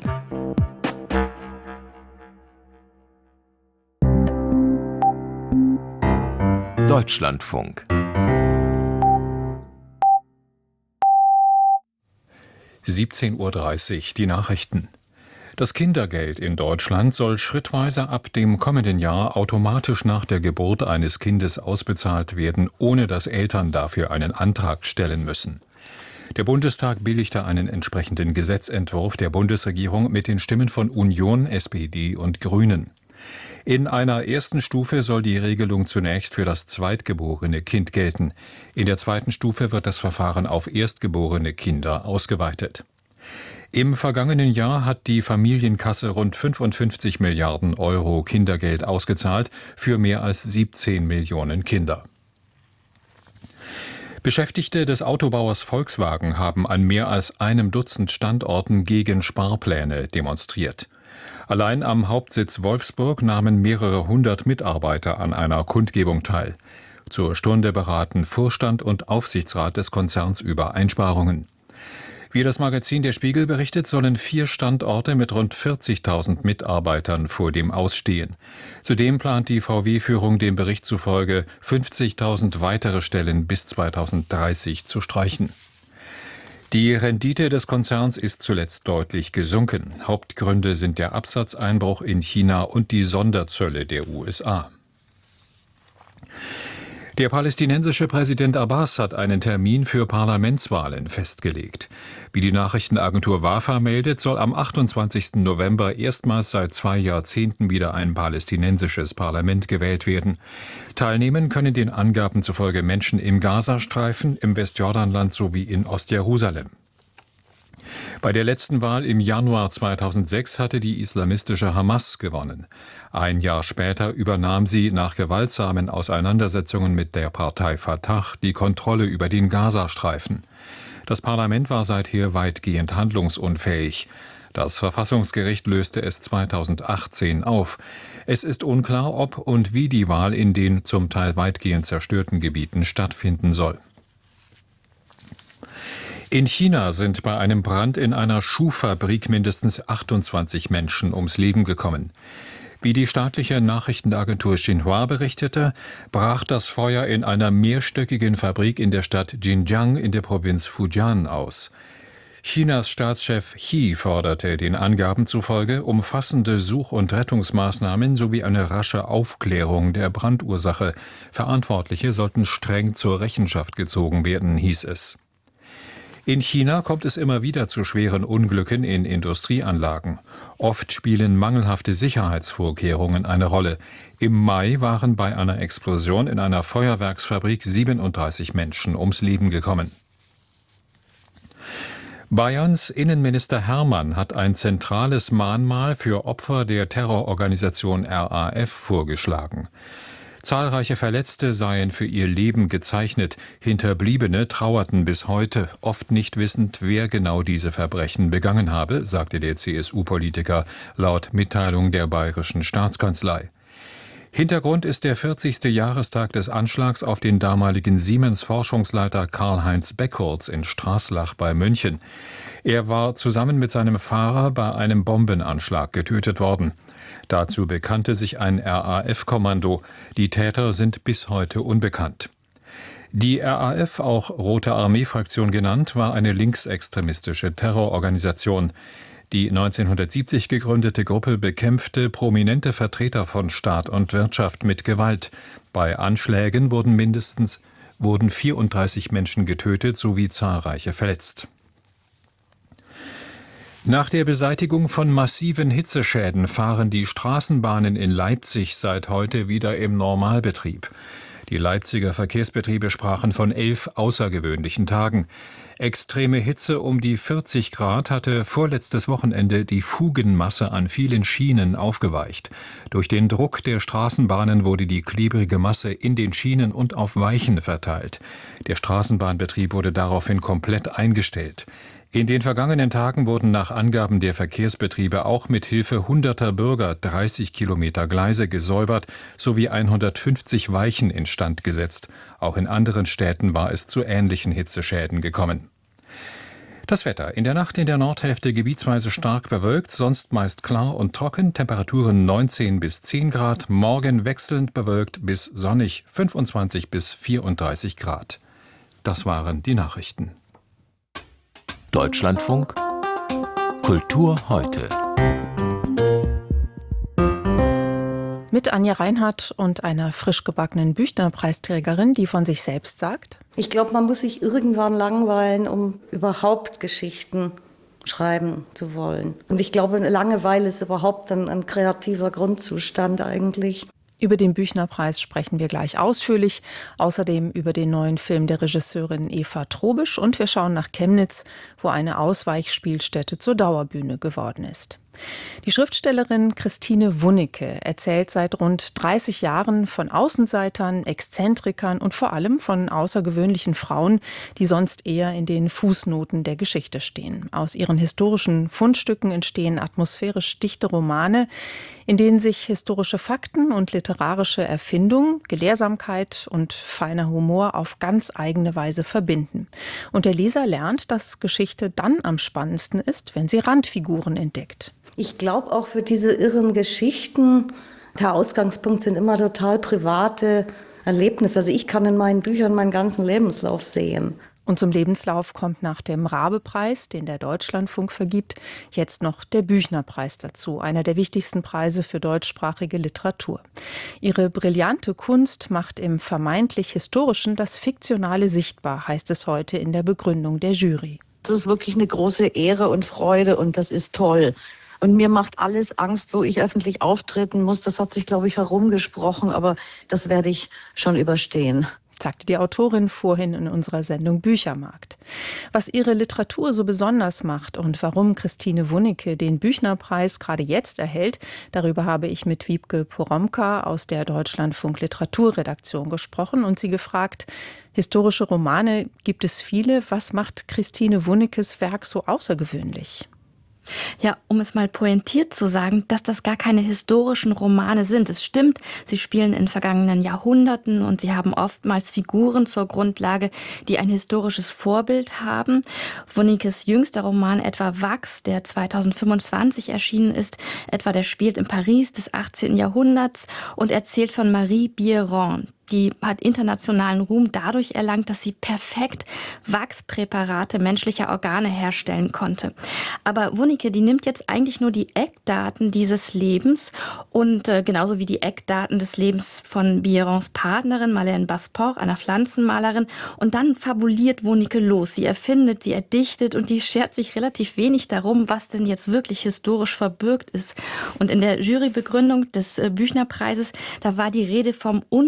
Deutschlandfunk. (17:30 Uhr) die Nachrichten. Das Kindergeld in Deutschland soll schrittweise ab dem kommenden Jahr automatisch nach der Geburt eines Kindes ausbezahlt werden, ohne dass Eltern dafür einen Antrag stellen müssen. Der Bundestag billigte einen entsprechenden Gesetzentwurf der Bundesregierung mit den Stimmen von Union, SPD und Grünen. In einer ersten Stufe soll die Regelung zunächst für das zweitgeborene Kind gelten. In der zweiten Stufe wird das Verfahren auf erstgeborene Kinder ausgeweitet. Im vergangenen Jahr hat die Familienkasse rund 55 Milliarden Euro Kindergeld ausgezahlt für mehr als 17 Millionen Kinder. Beschäftigte des Autobauers Volkswagen haben an mehr als einem Dutzend Standorten gegen Sparpläne demonstriert. Allein am Hauptsitz Wolfsburg nahmen mehrere hundert Mitarbeiter an einer Kundgebung teil. Zur Stunde beraten Vorstand und Aufsichtsrat des Konzerns über Einsparungen. Wie das Magazin Der Spiegel berichtet, sollen 4 Standorte mit rund 40.000 Mitarbeitern vor dem Ausstehen. Zudem plant die VW-Führung dem Bericht zufolge 50.000 weitere Stellen bis 2030 zu streichen. Die Rendite des Konzerns ist zuletzt deutlich gesunken. Hauptgründe sind der Absatzeinbruch in China und die Sonderzölle der USA. Der palästinensische Präsident Abbas hat einen Termin für Parlamentswahlen festgelegt. Wie die Nachrichtenagentur Wafa meldet, soll am 28. November erstmals seit 2 Jahrzehnten wieder ein palästinensisches Parlament gewählt werden. Teilnehmen können den Angaben zufolge Menschen im Gazastreifen, im Westjordanland sowie in Ostjerusalem. Bei der letzten Wahl im Januar 2006 hatte die islamistische Hamas gewonnen. Ein Jahr später übernahm sie nach gewaltsamen Auseinandersetzungen mit der Partei Fatah die Kontrolle über den Gazastreifen. Das Parlament war seither weitgehend handlungsunfähig. Das Verfassungsgericht löste es 2018 auf. Es ist unklar, ob und wie die Wahl in den zum Teil weitgehend zerstörten Gebieten stattfinden soll. In China sind bei einem Brand in einer Schuhfabrik mindestens 28 Menschen ums Leben gekommen. Wie die staatliche Nachrichtenagentur Xinhua berichtete, brach das Feuer in einer mehrstöckigen Fabrik in der Stadt Jinjiang in der Provinz Fujian aus. Chinas Staatschef Xi forderte den Angaben zufolge umfassende Such- und Rettungsmaßnahmen sowie eine rasche Aufklärung der Brandursache. Verantwortliche sollten streng zur Rechenschaft gezogen werden, hieß es. In China kommt es immer wieder zu schweren Unglücken in Industrieanlagen. Oft spielen mangelhafte Sicherheitsvorkehrungen eine Rolle. Im Mai waren bei einer Explosion in einer Feuerwerksfabrik 37 Menschen ums Leben gekommen. Bayerns Innenminister Hermann hat ein zentrales Mahnmal für Opfer der Terrororganisation RAF vorgeschlagen. Zahlreiche Verletzte seien für ihr Leben gezeichnet. Hinterbliebene trauerten bis heute, oft nicht wissend, wer genau diese Verbrechen begangen habe, sagte der CSU-Politiker laut Mitteilung der Bayerischen Staatskanzlei. Hintergrund ist der 40. Jahrestag des Anschlags auf den damaligen Siemens-Forschungsleiter Karl-Heinz Beckholz in Straßlach bei München. Er war zusammen mit seinem Fahrer bei einem Bombenanschlag getötet worden. Dazu bekannte sich ein RAF-Kommando. Die Täter sind bis heute unbekannt. Die RAF, auch Rote Armee-Fraktion genannt, war eine linksextremistische Terrororganisation. Die 1970 gegründete Gruppe bekämpfte prominente Vertreter von Staat und Wirtschaft mit Gewalt. Bei Anschlägen wurden 34 Menschen getötet sowie zahlreiche verletzt. Nach der Beseitigung von massiven Hitzeschäden fahren die Straßenbahnen in Leipzig seit heute wieder im Normalbetrieb. Die Leipziger Verkehrsbetriebe sprachen von 11 außergewöhnlichen Tagen. Extreme Hitze um die 40 Grad hatte vorletztes Wochenende die Fugenmasse an vielen Schienen aufgeweicht. Durch den Druck der Straßenbahnen wurde die klebrige Masse in den Schienen und auf Weichen verteilt. Der Straßenbahnbetrieb wurde daraufhin komplett eingestellt. In den vergangenen Tagen wurden nach Angaben der Verkehrsbetriebe auch mit Hilfe hunderter Bürger 30 Kilometer Gleise gesäubert sowie 150 Weichen instand gesetzt. Auch in anderen Städten war es zu ähnlichen Hitzeschäden gekommen. Das Wetter: In der Nacht in der Nordhälfte gebietsweise stark bewölkt, sonst meist klar und trocken, Temperaturen 19 bis 10 Grad, morgen wechselnd bewölkt bis sonnig 25 bis 34 Grad. Das waren die Nachrichten. Deutschlandfunk Kultur heute. Mit Anja Reinhardt und einer frisch gebackenen Büchner-Preisträgerin, die von sich selbst sagt: Ich glaube, man muss sich irgendwann langweilen, um überhaupt Geschichten schreiben zu wollen. Und ich glaube, Langeweile ist überhaupt ein kreativer Grundzustand eigentlich. Über den Büchner-Preis sprechen wir gleich ausführlich. Außerdem über den neuen Film der Regisseurin Eva Trobisch. Und wir schauen nach Chemnitz, wo eine Ausweichspielstätte zur Dauerbühne geworden ist. Die Schriftstellerin Christine Wunnecke erzählt seit rund 30 Jahren von Außenseitern, Exzentrikern und vor allem von außergewöhnlichen Frauen, die sonst eher in den Fußnoten der Geschichte stehen. Aus ihren historischen Fundstücken entstehen atmosphärisch dichte Romane, in denen sich historische Fakten und literarische Erfindung, Gelehrsamkeit und feiner Humor auf ganz eigene Weise verbinden. Und der Leser lernt, dass Geschichte dann am spannendsten ist, wenn sie Randfiguren entdeckt. Ich glaube auch für diese irren Geschichten, der Ausgangspunkt sind immer total private Erlebnisse. Also ich kann in meinen Büchern meinen ganzen Lebenslauf sehen. Und zum Lebenslauf kommt nach dem Rabe-Preis, den der Deutschlandfunk vergibt, jetzt noch der Büchner-Preis dazu, einer der wichtigsten Preise für deutschsprachige Literatur. Ihre brillante Kunst macht im vermeintlich Historischen das Fiktionale sichtbar, heißt es heute in der Begründung der Jury. Das ist wirklich eine große Ehre und Freude und das ist toll. Und mir macht alles Angst, wo ich öffentlich auftreten muss. Das hat sich, glaube ich, herumgesprochen, aber das werde ich schon überstehen, sagte die Autorin vorhin in unserer Sendung Büchermarkt. Was ihre Literatur so besonders macht und warum Christine Wunnecke den Büchner-Preis gerade jetzt erhält, darüber habe ich mit Wiebke Poromka aus der Deutschlandfunk Literaturredaktion gesprochen und sie gefragt: Historische Romane gibt es viele. Was macht Christine Wunneckes Werk so außergewöhnlich? Ja, um es mal pointiert zu sagen, dass das gar keine historischen Romane sind. Es stimmt, sie spielen in vergangenen Jahrhunderten und sie haben oftmals Figuren zur Grundlage, die ein historisches Vorbild haben. Wunneckes jüngster Roman etwa Wachs, der 2025 erschienen ist, der spielt in Paris des 18. Jahrhunderts und erzählt von Marie Biron. Die hat internationalen Ruhm dadurch erlangt, dass sie perfekt Wachspräparate menschlicher Organe herstellen konnte. Aber Wunnecke, die nimmt jetzt eigentlich nur die Eckdaten dieses Lebens und genauso wie die Eckdaten des Lebens von Birons Partnerin Marlène Basport, einer Pflanzenmalerin, und dann fabuliert Wunnecke los. Sie erfindet, sie erdichtet und die schert sich relativ wenig darum, was denn jetzt wirklich historisch verbürgt ist. Und in der Jurybegründung des Büchner-Preises, da war die Rede vom unbekümmerten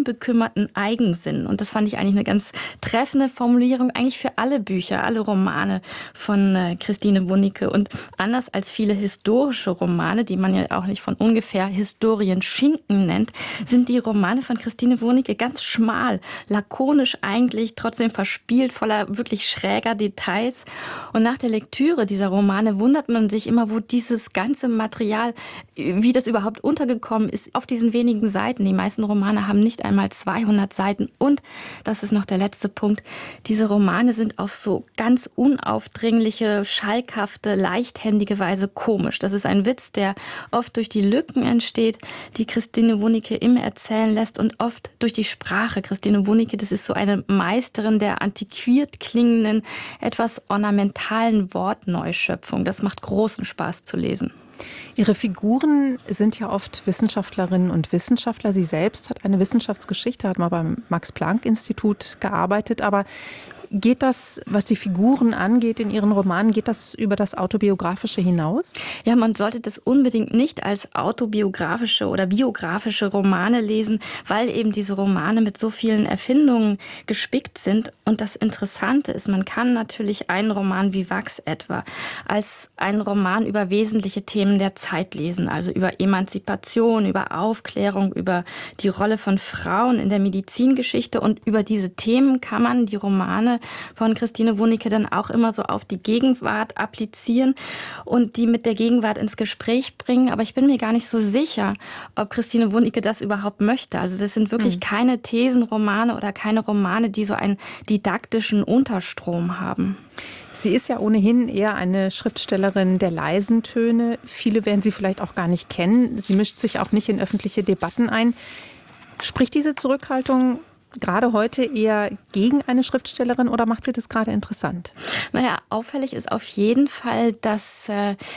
Worten Eigensinn. Und das fand ich eigentlich eine ganz treffende Formulierung, eigentlich für alle Bücher, alle Romane von Christine Wunicke. Und anders als viele historische Romane, die man ja auch nicht von ungefähr Historienschinken nennt, sind die Romane von Christine Wunicke ganz schmal, lakonisch eigentlich, trotzdem verspielt, voller wirklich schräger Details. Und nach der Lektüre dieser Romane wundert man sich immer, wo dieses ganze Material, wie das überhaupt untergekommen ist, auf diesen wenigen Seiten. Die meisten Romane haben nicht einmal 200 Seiten. Und, das ist noch der letzte Punkt, diese Romane sind auf so ganz unaufdringliche, schalkhafte, leichthändige Weise komisch. Das ist ein Witz, der oft durch die Lücken entsteht, die Christine Wunicke immer erzählen lässt und oft durch die Sprache. Christine Wunicke, das ist so eine Meisterin der antiquiert klingenden, etwas ornamentalen Wortneuschöpfung. Das macht großen Spaß zu lesen. Ihre Figuren sind ja oft Wissenschaftlerinnen und Wissenschaftler. Sie selbst hat eine Wissenschaftsgeschichte, hat mal beim Max-Planck-Institut gearbeitet. Aber geht das, was die Figuren angeht in Ihren Romanen, geht das über das Autobiografische hinaus? Ja, man sollte das unbedingt nicht als autobiografische oder biografische Romane lesen, weil eben diese Romane mit so vielen Erfindungen gespickt sind. Und das Interessante ist, man kann natürlich einen Roman wie Wachs etwa als einen Roman über wesentliche Themen der Zeit lesen, also über Emanzipation, über Aufklärung, über die Rolle von Frauen in der Medizingeschichte. Und über diese Themen kann man die Romane von Christine Wunicke dann auch immer so auf die Gegenwart applizieren und die mit der Gegenwart ins Gespräch bringen. Aber ich bin mir gar nicht so sicher, ob Christine Wunicke das überhaupt möchte. Also das sind wirklich keine Thesenromane oder keine Romane, die so einen didaktischen Unterstrom haben. Sie ist ja ohnehin eher eine Schriftstellerin der leisen Töne. Viele werden sie vielleicht auch gar nicht kennen. Sie mischt sich auch nicht in öffentliche Debatten ein. Spricht diese Zurückhaltung gerade heute eher gegen eine Schriftstellerin oder macht sie das gerade interessant? Naja, auffällig ist auf jeden Fall, dass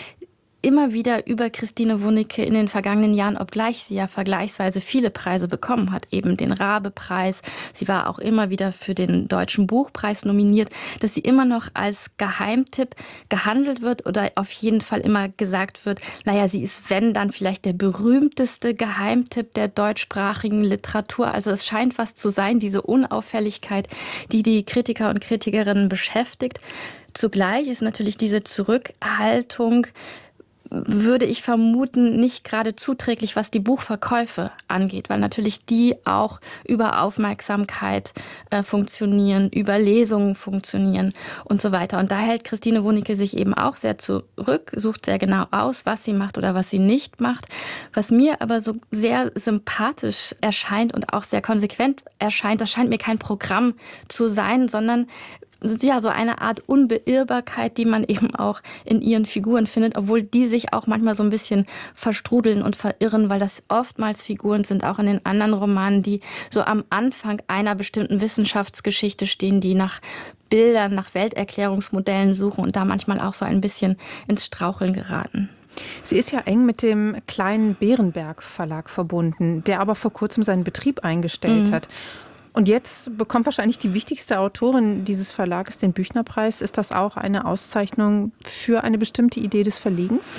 immer wieder über Christine Wunicke in den vergangenen Jahren, obgleich sie ja vergleichsweise viele Preise bekommen hat, eben den Rabe-Preis, sie war auch immer wieder für den Deutschen Buchpreis nominiert, dass sie immer noch als Geheimtipp gehandelt wird oder auf jeden Fall immer gesagt wird, naja, sie ist, wenn, dann vielleicht der berühmteste Geheimtipp der deutschsprachigen Literatur. Also es scheint was zu sein, diese Unauffälligkeit, die die Kritiker und Kritikerinnen beschäftigt. Zugleich ist natürlich diese Zurückhaltung, würde ich vermuten, nicht gerade zuträglich, was die Buchverkäufe angeht, weil natürlich die auch über Aufmerksamkeit funktionieren, über Lesungen funktionieren und so weiter. Und da hält Christine Wunicke sich eben auch sehr zurück, sucht sehr genau aus, was sie macht oder was sie nicht macht. Was mir aber so sehr sympathisch erscheint und auch sehr konsequent erscheint, das scheint mir kein Programm zu sein, sondern ja, so eine Art Unbeirrbarkeit, die man eben auch in ihren Figuren findet, obwohl die sich auch manchmal so ein bisschen verstrudeln und verirren, weil das oftmals Figuren sind, auch in den anderen Romanen, die so am Anfang einer bestimmten Wissenschaftsgeschichte stehen, die nach Bildern, nach Welterklärungsmodellen suchen und da manchmal auch so ein bisschen ins Straucheln geraten. Sie ist ja eng mit dem kleinen Berenberg Verlag verbunden, der aber vor kurzem seinen Betrieb eingestellt hat. Und jetzt bekommt wahrscheinlich die wichtigste Autorin dieses Verlages den Büchnerpreis. Ist das auch eine Auszeichnung für eine bestimmte Idee des Verlegens?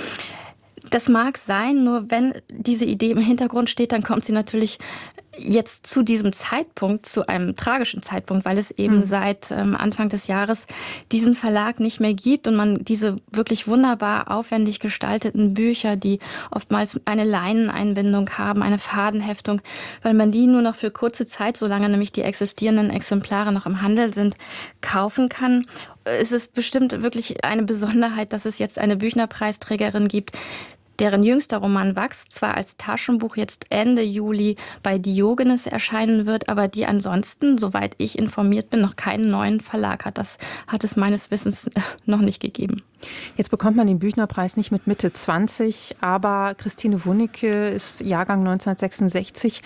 Das mag sein, nur wenn diese Idee im Hintergrund steht, dann kommt sie natürlich jetzt zu diesem Zeitpunkt, zu einem tragischen Zeitpunkt, weil es eben seit Anfang des Jahres diesen Verlag nicht mehr gibt und man diese wirklich wunderbar aufwendig gestalteten Bücher, die oftmals eine Leineneinbindung haben, eine Fadenheftung, weil man die nur noch für kurze Zeit, solange nämlich die existierenden Exemplare noch im Handel sind, kaufen kann. Es ist bestimmt wirklich eine Besonderheit, dass es jetzt eine Büchnerpreisträgerin gibt, deren jüngster Roman Wachs zwar als Taschenbuch jetzt Ende Juli bei Diogenes erscheinen wird, aber die ansonsten, soweit ich informiert bin, noch keinen neuen Verlag hat. Das hat es meines Wissens noch nicht gegeben. Jetzt bekommt man den Büchnerpreis nicht mit Mitte 20, aber Christine Wunicke ist Jahrgang 1966.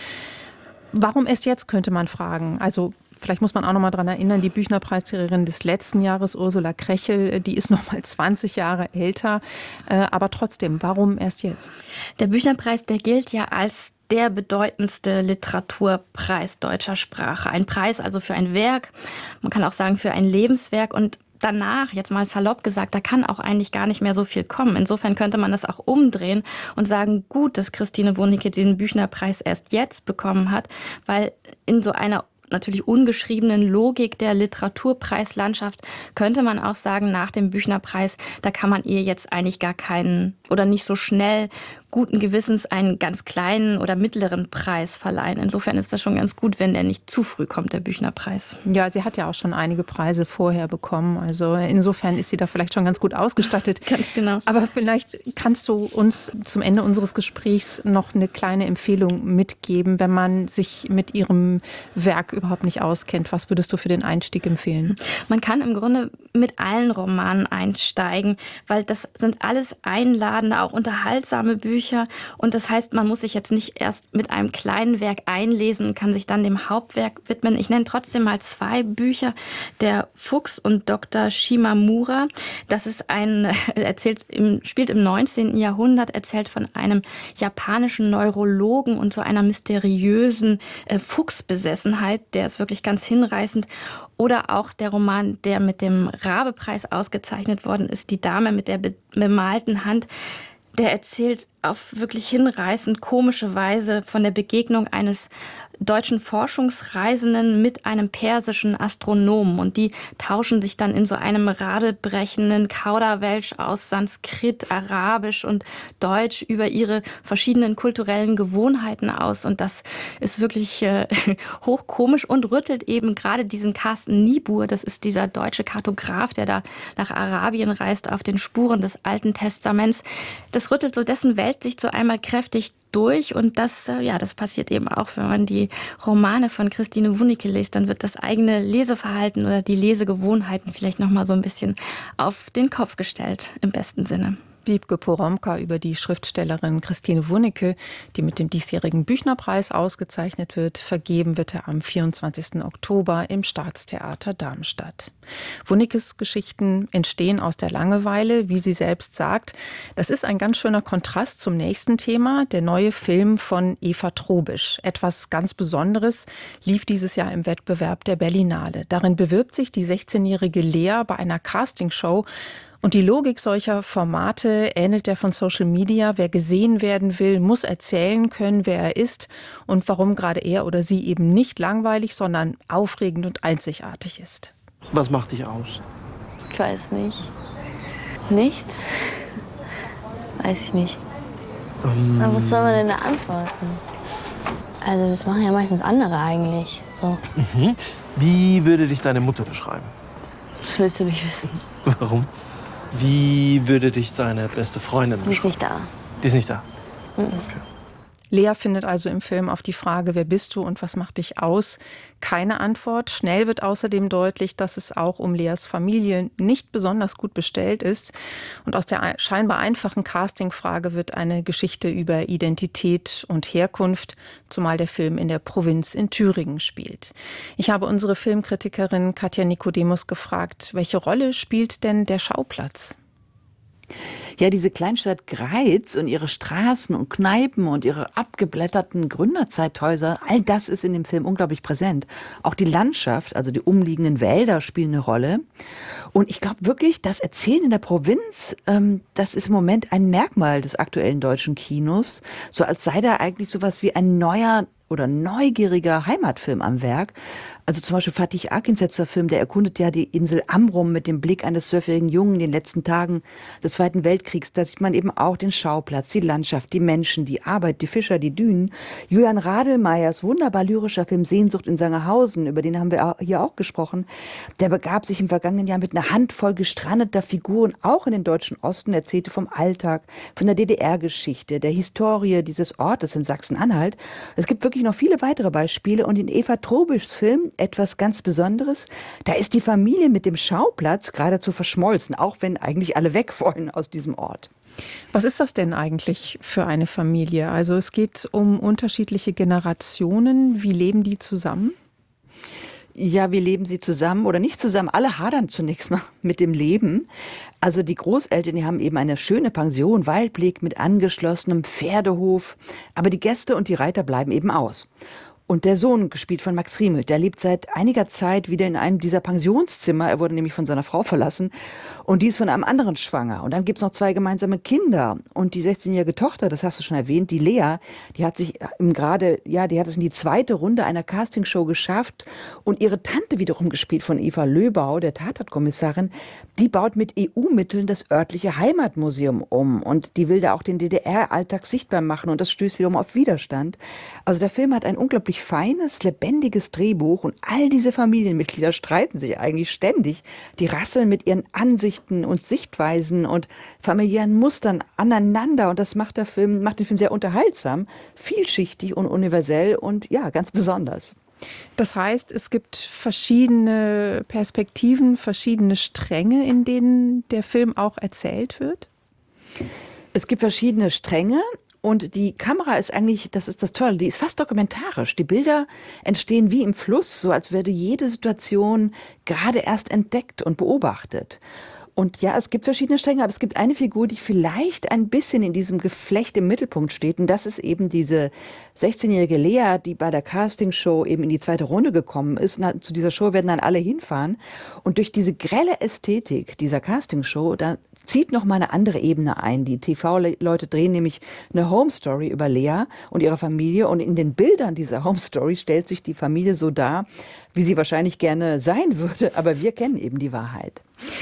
Warum erst jetzt, könnte man fragen? Also vielleicht muss man auch noch mal daran erinnern, die Büchnerpreisträgerin des letzten Jahres, Ursula Krechel, die ist noch mal 20 Jahre älter. Aber trotzdem, warum erst jetzt? Der Büchnerpreis, der gilt ja als der bedeutendste Literaturpreis deutscher Sprache. Ein Preis also für ein Werk, man kann auch sagen für ein Lebenswerk. Und danach, jetzt mal salopp gesagt, da kann auch eigentlich gar nicht mehr so viel kommen. Insofern könnte man das auch umdrehen und sagen, gut, dass Christine Wunicke den Büchnerpreis erst jetzt bekommen hat, weil in so einer natürlich ungeschriebenen Logik der Literaturpreislandschaft könnte man auch sagen, nach dem Büchnerpreis, da kann man ihr jetzt eigentlich gar keinen oder nicht so schnell guten Gewissens einen ganz kleinen oder mittleren Preis verleihen. Insofern ist das schon ganz gut, wenn der nicht zu früh kommt, der Büchnerpreis. Ja, sie hat ja auch schon einige Preise vorher bekommen. Also insofern ist sie da vielleicht schon ganz gut ausgestattet. Ganz genau. Aber vielleicht kannst du uns zum Ende unseres Gesprächs noch eine kleine Empfehlung mitgeben, wenn man sich mit ihrem Werk überhaupt nicht auskennt. Was würdest du für den Einstieg empfehlen? Man kann im Grunde mit allen Romanen einsteigen, weil das sind alles einladende, auch unterhaltsame Bücher. Und das heißt, man muss sich jetzt nicht erst mit einem kleinen Werk einlesen, kann sich dann dem Hauptwerk widmen. Ich nenne trotzdem mal 2 Bücher. Der Fuchs und Dr. Shimamura. Das ist spielt im 19. Jahrhundert, erzählt von einem japanischen Neurologen und so einer mysteriösen Fuchsbesessenheit. Der ist wirklich ganz hinreißend. Oder auch der Roman, der mit dem Rabe-Preis ausgezeichnet worden ist, Die Dame mit der bemalten Hand. Der erzählt auf wirklich hinreißend komische Weise von der Begegnung eines deutschen Forschungsreisenden mit einem persischen Astronomen. Und die tauschen sich dann in so einem radebrechenden Kauderwelsch aus Sanskrit, Arabisch und Deutsch über ihre verschiedenen kulturellen Gewohnheiten aus. Und das ist wirklich hochkomisch und rüttelt eben gerade diesen Carsten Niebuhr, das ist dieser deutsche Kartograf, der da nach Arabien reist, auf den Spuren des Alten Testaments. Das rüttelt so dessen Weltsicht so einmal kräftig durch und das passiert eben auch, wenn man die Romane von Christine Wunicke liest, dann wird das eigene Leseverhalten oder die Lesegewohnheiten vielleicht nochmal so ein bisschen auf den Kopf gestellt, im besten Sinne. Wiebke Poromka über die Schriftstellerin Christine Wunicke, die mit dem diesjährigen Büchnerpreis ausgezeichnet wird. Vergeben wird er am 24. Oktober im Staatstheater Darmstadt. Wunickes Geschichten entstehen aus der Langeweile, wie sie selbst sagt. Das ist ein ganz schöner Kontrast zum nächsten Thema, der neue Film von Eva Trobisch. Etwas ganz Besonderes lief dieses Jahr im Wettbewerb der Berlinale. Darin bewirbt sich die 16-jährige Lea bei einer Castingshow. Und die Logik solcher Formate ähnelt der von Social Media. Wer gesehen werden will, muss erzählen können, wer er ist und warum gerade er oder sie eben nicht langweilig, sondern aufregend und einzigartig ist. Was macht dich aus? Ich weiß nicht. Nichts? Weiß ich nicht. Aber was soll man denn da antworten? Also das machen ja meistens andere eigentlich. So. Wie würde dich deine Mutter beschreiben? Das willst du nicht wissen. Warum? Wie würde dich deine beste Freundin beschreiben? Die ist nicht da. Die ist nicht da? Okay. Lea findet also im Film auf die Frage, wer bist du und was macht dich aus, keine Antwort. Schnell wird außerdem deutlich, dass es auch um Leas Familie nicht besonders gut bestellt ist. Und aus der scheinbar einfachen Castingfrage wird eine Geschichte über Identität und Herkunft, zumal der Film in der Provinz in Thüringen spielt. Ich habe unsere Filmkritikerin Katja Nikodemus gefragt, welche Rolle spielt denn der Schauplatz? Ja, diese Kleinstadt Greiz und ihre Straßen und Kneipen und ihre abgeblätterten Gründerzeithäuser, all das ist in dem Film unglaublich präsent. Auch die Landschaft, also die umliegenden Wälder spielen eine Rolle. Und ich glaube wirklich, das Erzählen in der Provinz, das ist im Moment ein Merkmal des aktuellen deutschen Kinos. So als sei da eigentlich sowas wie ein neuer oder neugieriger Heimatfilm am Werk. Also zum Beispiel Fatih Akinsetzer Film, der erkundet ja die Insel Amrum mit dem Blick eines 12-jährigen Jungen in den letzten Tagen des Zweiten Weltkriegs. Da sieht man eben auch den Schauplatz, die Landschaft, die Menschen, die Arbeit, die Fischer, die Dünen. Julian Radelmeyers wunderbar lyrischer Film Sehnsucht in Sangerhausen, über den haben wir hier auch gesprochen, der begab sich im vergangenen Jahr mit einer Handvoll gestrandeter Figuren auch in den deutschen Osten, erzählte vom Alltag, von der DDR-Geschichte, der Historie dieses Ortes in Sachsen-Anhalt. Es gibt wirklich noch viele weitere Beispiele und in Eva Trobischs Film etwas ganz Besonderes. Da ist die Familie mit dem Schauplatz geradezu verschmolzen, auch wenn eigentlich alle weg wollen aus diesem Ort. Was ist das denn eigentlich für eine Familie? Also es geht um unterschiedliche Generationen. Wie leben die zusammen? Ja, wie leben sie zusammen oder nicht zusammen? Alle hadern zunächst mal mit dem Leben. Also die Großeltern, die haben eben eine schöne Pension, Waldblick mit angeschlossenem Pferdehof. Aber die Gäste und die Reiter bleiben eben aus. Und der Sohn, gespielt von Max Riemel, der lebt seit einiger Zeit wieder in einem dieser Pensionszimmer. Er wurde nämlich von seiner Frau verlassen und die ist von einem anderen schwanger. Und dann gibt's noch 2 gemeinsame Kinder. Und die 16-jährige Tochter, das hast du schon erwähnt, die Lea, die hat es in die 2. Runde einer Castingshow geschafft. Und ihre Tante, wiederum gespielt von Eva Löbau, der Tatortkommissarin, die baut mit EU-Mitteln das örtliche Heimatmuseum um. Und die will da auch den DDR-Alltag sichtbar machen. Und das stößt wiederum auf Widerstand. Also der Film hat ein unglaublich feines, lebendiges Drehbuch und all diese Familienmitglieder streiten sich eigentlich ständig. Die rasseln mit ihren Ansichten und Sichtweisen und familiären Mustern aneinander und das macht den Film sehr unterhaltsam, vielschichtig und universell und ja, ganz besonders. Das heißt, es gibt verschiedene Perspektiven, verschiedene Stränge, in denen der Film auch erzählt wird? Es gibt verschiedene Stränge. Und die Kamera ist eigentlich, das ist das Tolle, die ist fast dokumentarisch. Die Bilder entstehen wie im Fluss, so als würde jede Situation gerade erst entdeckt und beobachtet. Und ja, es gibt verschiedene Stränge, aber es gibt eine Figur, die vielleicht ein bisschen in diesem Geflecht im Mittelpunkt steht. Und das ist eben diese 16-jährige Lea, die bei der Castingshow eben in die 2. Runde gekommen ist. Und zu dieser Show werden dann alle hinfahren. Und durch diese grelle Ästhetik dieser Castingshow, da zieht noch mal eine andere Ebene ein. Die TV-Leute drehen nämlich eine Home-Story über Lea und ihre Familie. Und in den Bildern dieser Home-Story stellt sich die Familie so dar, wie sie wahrscheinlich gerne sein würde. Aber wir kennen eben die Wahrheit.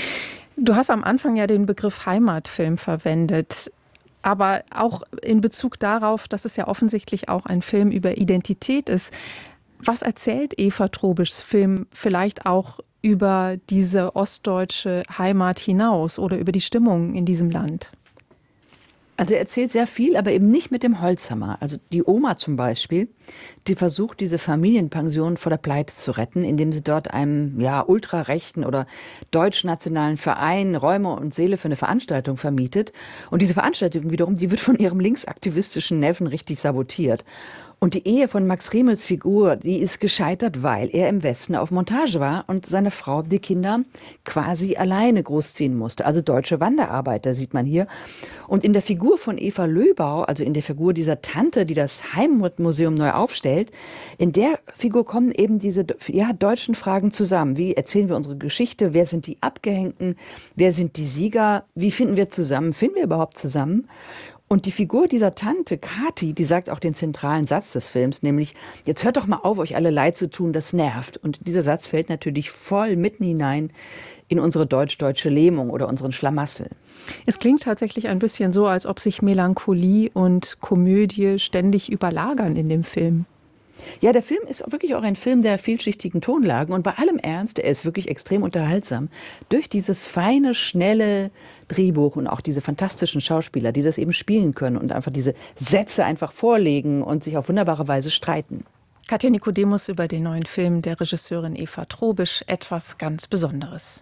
Du hast am Anfang ja den Begriff Heimatfilm verwendet, aber auch in Bezug darauf, dass es ja offensichtlich auch ein Film über Identität ist. Was erzählt Eva Trobischs Film vielleicht auch über diese ostdeutsche Heimat hinaus oder über die Stimmung in diesem Land? Also er erzählt sehr viel, aber eben nicht mit dem Holzhammer. Also die Oma zum Beispiel, die versucht, diese Familienpension vor der Pleite zu retten, indem sie dort einem ultrarechten oder deutschnationalen Verein Räume und Seele für eine Veranstaltung vermietet. Und diese Veranstaltung wiederum, die wird von ihrem linksaktivistischen Neffen richtig sabotiert. Und die Ehe von Max Riemels Figur, die ist gescheitert, weil er im Westen auf Montage war und seine Frau die Kinder quasi alleine großziehen musste. Also deutsche Wanderarbeiter sieht man hier. Und in der Figur von Eva Löbau, also in der Figur dieser Tante, die das Heimatmuseum neu aufstellt, in der Figur kommen eben diese deutschen Fragen zusammen. Wie erzählen wir unsere Geschichte? Wer sind die Abgehängten? Wer sind die Sieger? Wie finden wir zusammen? Finden wir überhaupt zusammen? Und die Figur dieser Tante, Kathi, die sagt auch den zentralen Satz des Films, nämlich, jetzt hört doch mal auf, euch alle leid zu tun, das nervt. Und dieser Satz fällt natürlich voll mitten hinein in unsere deutsch-deutsche Lähmung oder unseren Schlamassel. Es klingt tatsächlich ein bisschen so, als ob sich Melancholie und Komödie ständig überlagern in dem Film. Ja, der Film ist wirklich auch ein Film der vielschichtigen Tonlagen und bei allem Ernst, er ist wirklich extrem unterhaltsam. Durch dieses feine, schnelle Drehbuch und auch diese fantastischen Schauspieler, die das eben spielen können und einfach diese Sätze einfach vorlegen und sich auf wunderbare Weise streiten. Katja Nikodemus über den neuen Film der Regisseurin Eva Trobisch, etwas ganz Besonderes.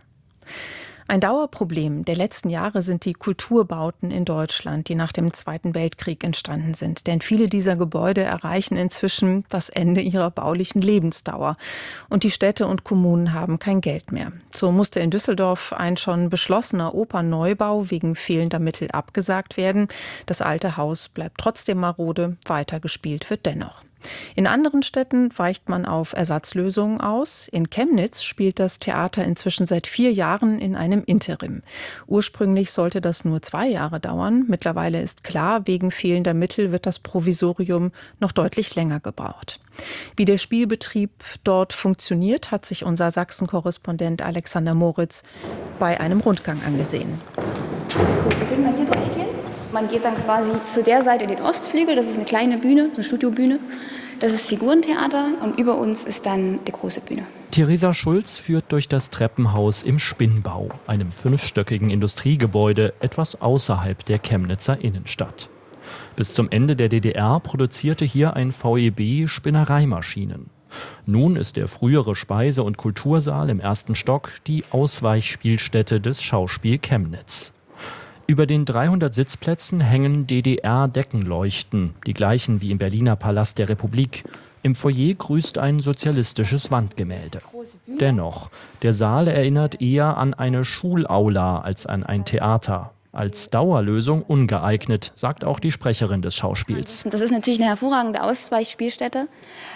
Ein Dauerproblem der letzten Jahre sind die Kulturbauten in Deutschland, die nach dem Zweiten Weltkrieg entstanden sind. Denn viele dieser Gebäude erreichen inzwischen das Ende ihrer baulichen Lebensdauer. Und die Städte und Kommunen haben kein Geld mehr. So musste in Düsseldorf ein schon beschlossener Opernneubau wegen fehlender Mittel abgesagt werden. Das alte Haus bleibt trotzdem marode, weitergespielt wird dennoch. In anderen Städten weicht man auf Ersatzlösungen aus. In Chemnitz spielt das Theater inzwischen seit 4 Jahren in einem Interim. Ursprünglich sollte das nur 2 Jahre dauern. Mittlerweile ist klar, wegen fehlender Mittel wird das Provisorium noch deutlich länger gebraucht. Wie der Spielbetrieb dort funktioniert, hat sich unser Sachsen-Korrespondent Alexander Moritz bei einem Rundgang angesehen. So, wir können mal hier durchgehen. Man geht dann quasi zu der Seite in den Ostflügel, das ist eine kleine Bühne, eine Studiobühne. Das ist Figurentheater und über uns ist dann die große Bühne. Theresa Schulz führt durch das Treppenhaus im Spinnbau, einem 5-stöckigen Industriegebäude etwas außerhalb der Chemnitzer Innenstadt. Bis zum Ende der DDR produzierte hier ein VEB Spinnereimaschinen. Nun ist der frühere Speise- und Kultursaal im 1. Stock die Ausweichspielstätte des Schauspiel Chemnitz. Über den 300 Sitzplätzen hängen DDR-Deckenleuchten, die gleichen wie im Berliner Palast der Republik. Im Foyer grüßt ein sozialistisches Wandgemälde. Dennoch, der Saal erinnert eher an eine Schulaula als an ein Theater. Als Dauerlösung ungeeignet, sagt auch die Sprecherin des Schauspiels. Das ist natürlich eine hervorragende Ausweichspielstätte,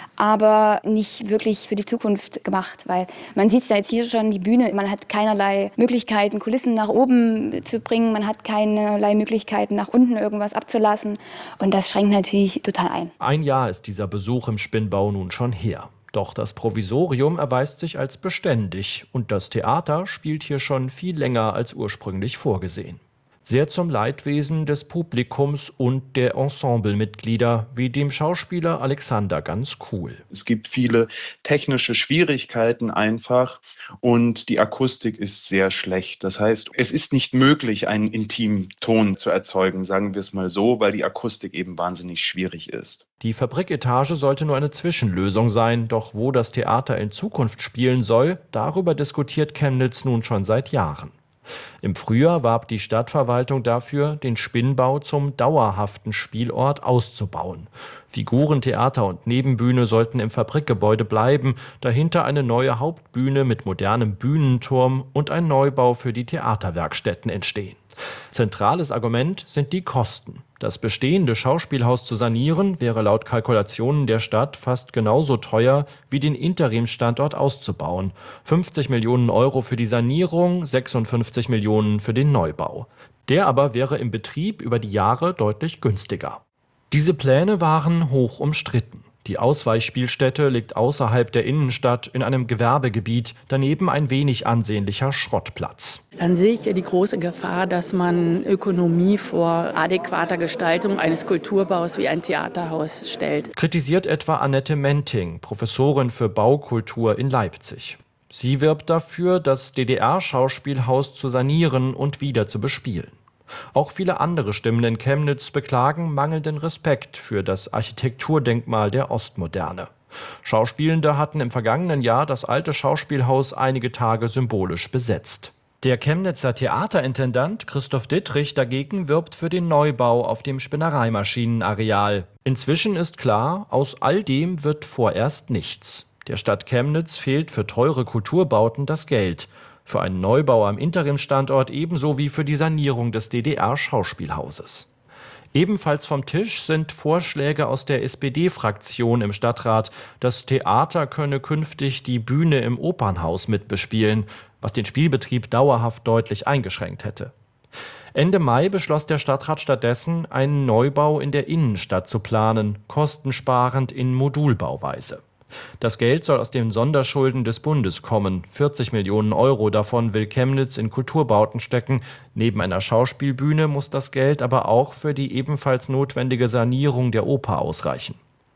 aber nicht wirklich für die Zukunft gemacht, weil man sieht ja jetzt hier schon die Bühne, man hat keinerlei Möglichkeiten, Kulissen nach oben zu bringen, man hat keinerlei Möglichkeiten, nach unten irgendwas abzulassen und das schränkt natürlich total ein. Ein Jahr ist dieser Besuch im Spinnbau nun schon her. Doch das Provisorium erweist sich als beständig und das Theater spielt hier schon viel länger als ursprünglich vorgesehen. Sehr zum Leidwesen des Publikums und der Ensemblemitglieder, wie dem Schauspieler Alexander ganz cool. Es gibt viele technische Schwierigkeiten einfach und die Akustik ist sehr schlecht. Das heißt, es ist nicht möglich, einen intimen Ton zu erzeugen, sagen wir es mal so, weil die Akustik eben wahnsinnig schwierig ist. Die Fabriketage sollte nur eine Zwischenlösung sein, doch wo das Theater in Zukunft spielen soll, darüber diskutiert Chemnitz nun schon seit Jahren. Im Frühjahr warb die Stadtverwaltung dafür, den Spinnbau zum dauerhaften Spielort auszubauen. Figurentheater und Nebenbühne sollten im Fabrikgebäude bleiben, dahinter eine neue Hauptbühne mit modernem Bühnenturm und ein Neubau für die Theaterwerkstätten entstehen. Zentrales Argument sind die Kosten. Das bestehende Schauspielhaus zu sanieren, wäre laut Kalkulationen der Stadt fast genauso teuer wie den Interimsstandort auszubauen. 50 Millionen Euro für die Sanierung, 56 Millionen für den Neubau. Der aber wäre im Betrieb über die Jahre deutlich günstiger. Diese Pläne waren hoch umstritten. Die Ausweichspielstätte liegt außerhalb der Innenstadt in einem Gewerbegebiet, daneben ein wenig ansehnlicher Schrottplatz. Dann sehe ich ja die große Gefahr, dass man Ökonomie vor adäquater Gestaltung eines Kulturbaus wie ein Theaterhaus stellt. Kritisiert etwa Annette Menting, Professorin für Baukultur in Leipzig. Sie wirbt dafür, das DDR-Schauspielhaus zu sanieren und wieder zu bespielen. Auch viele andere Stimmen in Chemnitz beklagen mangelnden Respekt für das Architekturdenkmal der Ostmoderne. Schauspielende hatten im vergangenen Jahr das alte Schauspielhaus einige Tage symbolisch besetzt. Der Chemnitzer Theaterintendant Christoph Dittrich dagegen wirbt für den Neubau auf dem Spinnereimaschinenareal. Inzwischen ist klar, aus all dem wird vorerst nichts. Der Stadt Chemnitz fehlt für teure Kulturbauten das Geld. Für einen Neubau am Interimsstandort ebenso wie für die Sanierung des DDR-Schauspielhauses. Ebenfalls vom Tisch sind Vorschläge aus der SPD-Fraktion im Stadtrat. Das Theater könne künftig die Bühne im Opernhaus mitbespielen, was den Spielbetrieb dauerhaft deutlich eingeschränkt hätte. Ende Mai beschloss der Stadtrat stattdessen, einen Neubau in der Innenstadt zu planen, kostensparend in Modulbauweise. Das Geld soll aus den Sonderschulden des Bundes kommen. 40 Millionen Euro davon will Chemnitz in Kulturbauten stecken. Neben einer Schauspielbühne muss das Geld aber auch für die ebenfalls notwendige Sanierung der Oper ausreichen.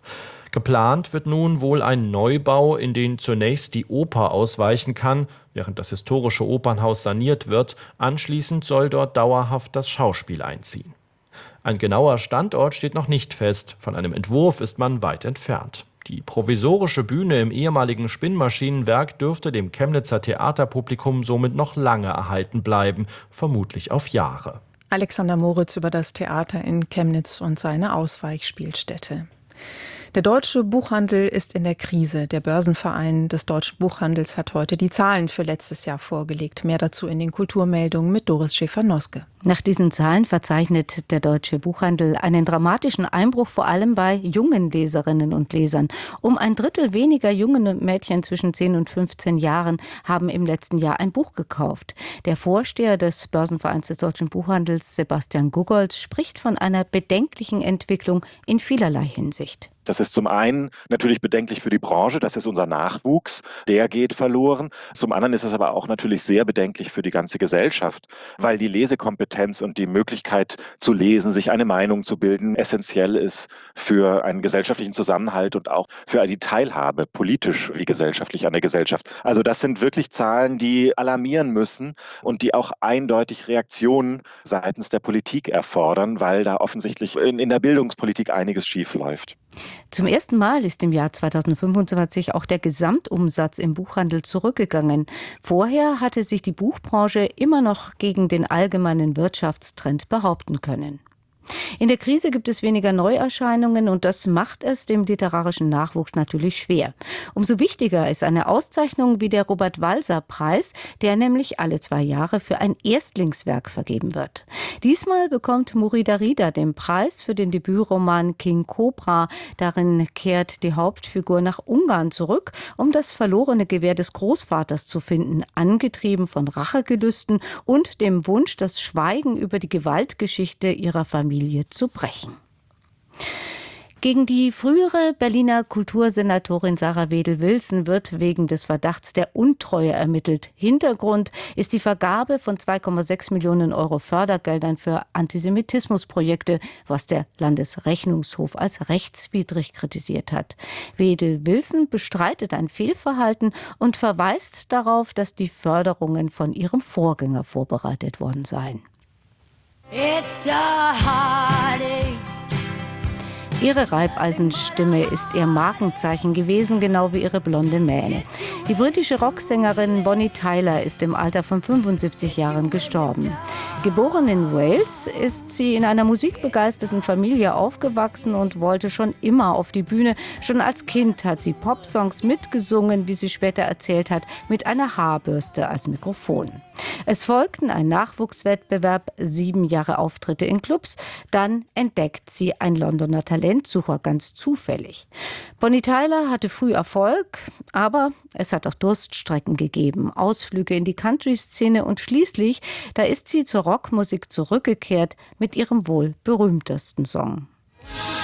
Geplant wird nun wohl ein Neubau, in den zunächst die Oper ausweichen kann, während das historische Opernhaus saniert wird. Anschließend soll dort dauerhaft das Schauspiel einziehen. Ein genauer Standort steht noch nicht fest. Von einem Entwurf ist man weit entfernt. Die provisorische Bühne im ehemaligen Spinnmaschinenwerk dürfte dem Chemnitzer Theaterpublikum somit noch lange erhalten bleiben, vermutlich auf Jahre. Alexander Moritz über das Theater in Chemnitz und seine Ausweichspielstätte. Der deutsche Buchhandel ist in der Krise. Der Börsenverein des deutschen Buchhandels hat heute die Zahlen für letztes Jahr vorgelegt. Mehr dazu in den Kulturmeldungen mit Doris Schäfer-Noske. Nach diesen Zahlen verzeichnet der deutsche Buchhandel einen dramatischen Einbruch, vor allem bei jungen Leserinnen und Lesern. Um ein Drittel weniger junge Mädchen zwischen 10 und 15 Jahren haben im letzten Jahr ein Buch gekauft. Der Vorsteher des Börsenvereins des deutschen Buchhandels, Sebastian Gugolz, spricht von einer bedenklichen Entwicklung in vielerlei Hinsicht. Das ist zum einen natürlich bedenklich für die Branche, das ist unser Nachwuchs, der geht verloren. Zum anderen ist es aber auch natürlich sehr bedenklich für die ganze Gesellschaft, weil die Lesekompetenz und die Möglichkeit zu lesen, sich eine Meinung zu bilden, essentiell ist für einen gesellschaftlichen Zusammenhalt und auch für die Teilhabe, politisch wie gesellschaftlich an der Gesellschaft. Also das sind wirklich Zahlen, die alarmieren müssen und die auch eindeutig Reaktionen seitens der Politik erfordern, weil da offensichtlich in der Bildungspolitik einiges schief läuft. Zum ersten Mal ist im Jahr 2025 auch der Gesamtumsatz im Buchhandel zurückgegangen. Vorher hatte sich die Buchbranche immer noch gegen den allgemeinen Wirtschaftstrend behaupten können. In der Krise gibt es weniger Neuerscheinungen und das macht es dem literarischen Nachwuchs natürlich schwer. Umso wichtiger ist eine Auszeichnung wie der Robert-Walser-Preis, der nämlich alle 2 Jahre für ein Erstlingswerk vergeben wird. Diesmal bekommt Murida Rida den Preis für den Debütroman King Cobra. Darin kehrt die Hauptfigur nach Ungarn zurück, um das verlorene Gewehr des Großvaters zu finden, angetrieben von Rachegelüsten und dem Wunsch, das Schweigen über die Gewaltgeschichte ihrer Familie zu brechen. Gegen die frühere Berliner Kultursenatorin Sarah Wedel-Wilson wird wegen des Verdachts der Untreue ermittelt. Hintergrund ist die Vergabe von 2,6 Millionen Euro Fördergeldern für Antisemitismusprojekte, was der Landesrechnungshof als rechtswidrig kritisiert hat. Wedel-Wilson bestreitet ein Fehlverhalten und verweist darauf, dass die Förderungen von ihrem Vorgänger vorbereitet worden seien. It's a heartache. Ihre Reibeisenstimme ist ihr Markenzeichen gewesen, genau wie ihre blonde Mähne. Die britische Rocksängerin Bonnie Tyler ist im Alter von 75 Jahren gestorben. Geboren in Wales ist sie in einer musikbegeisterten Familie aufgewachsen und wollte schon immer auf die Bühne. Schon als Kind hat sie Popsongs mitgesungen, wie sie später erzählt hat, mit einer Haarbürste als Mikrofon. Es folgten ein Nachwuchswettbewerb, 7 Jahre Auftritte in Clubs. Dann entdeckt sie ein Londoner Talentsucher ganz zufällig. Bonnie Tyler hatte früh Erfolg, aber es hat auch Durststrecken gegeben, Ausflüge in die Country-Szene und schließlich, da ist sie zur Rockmusik zurückgekehrt mit ihrem wohl berühmtesten Song.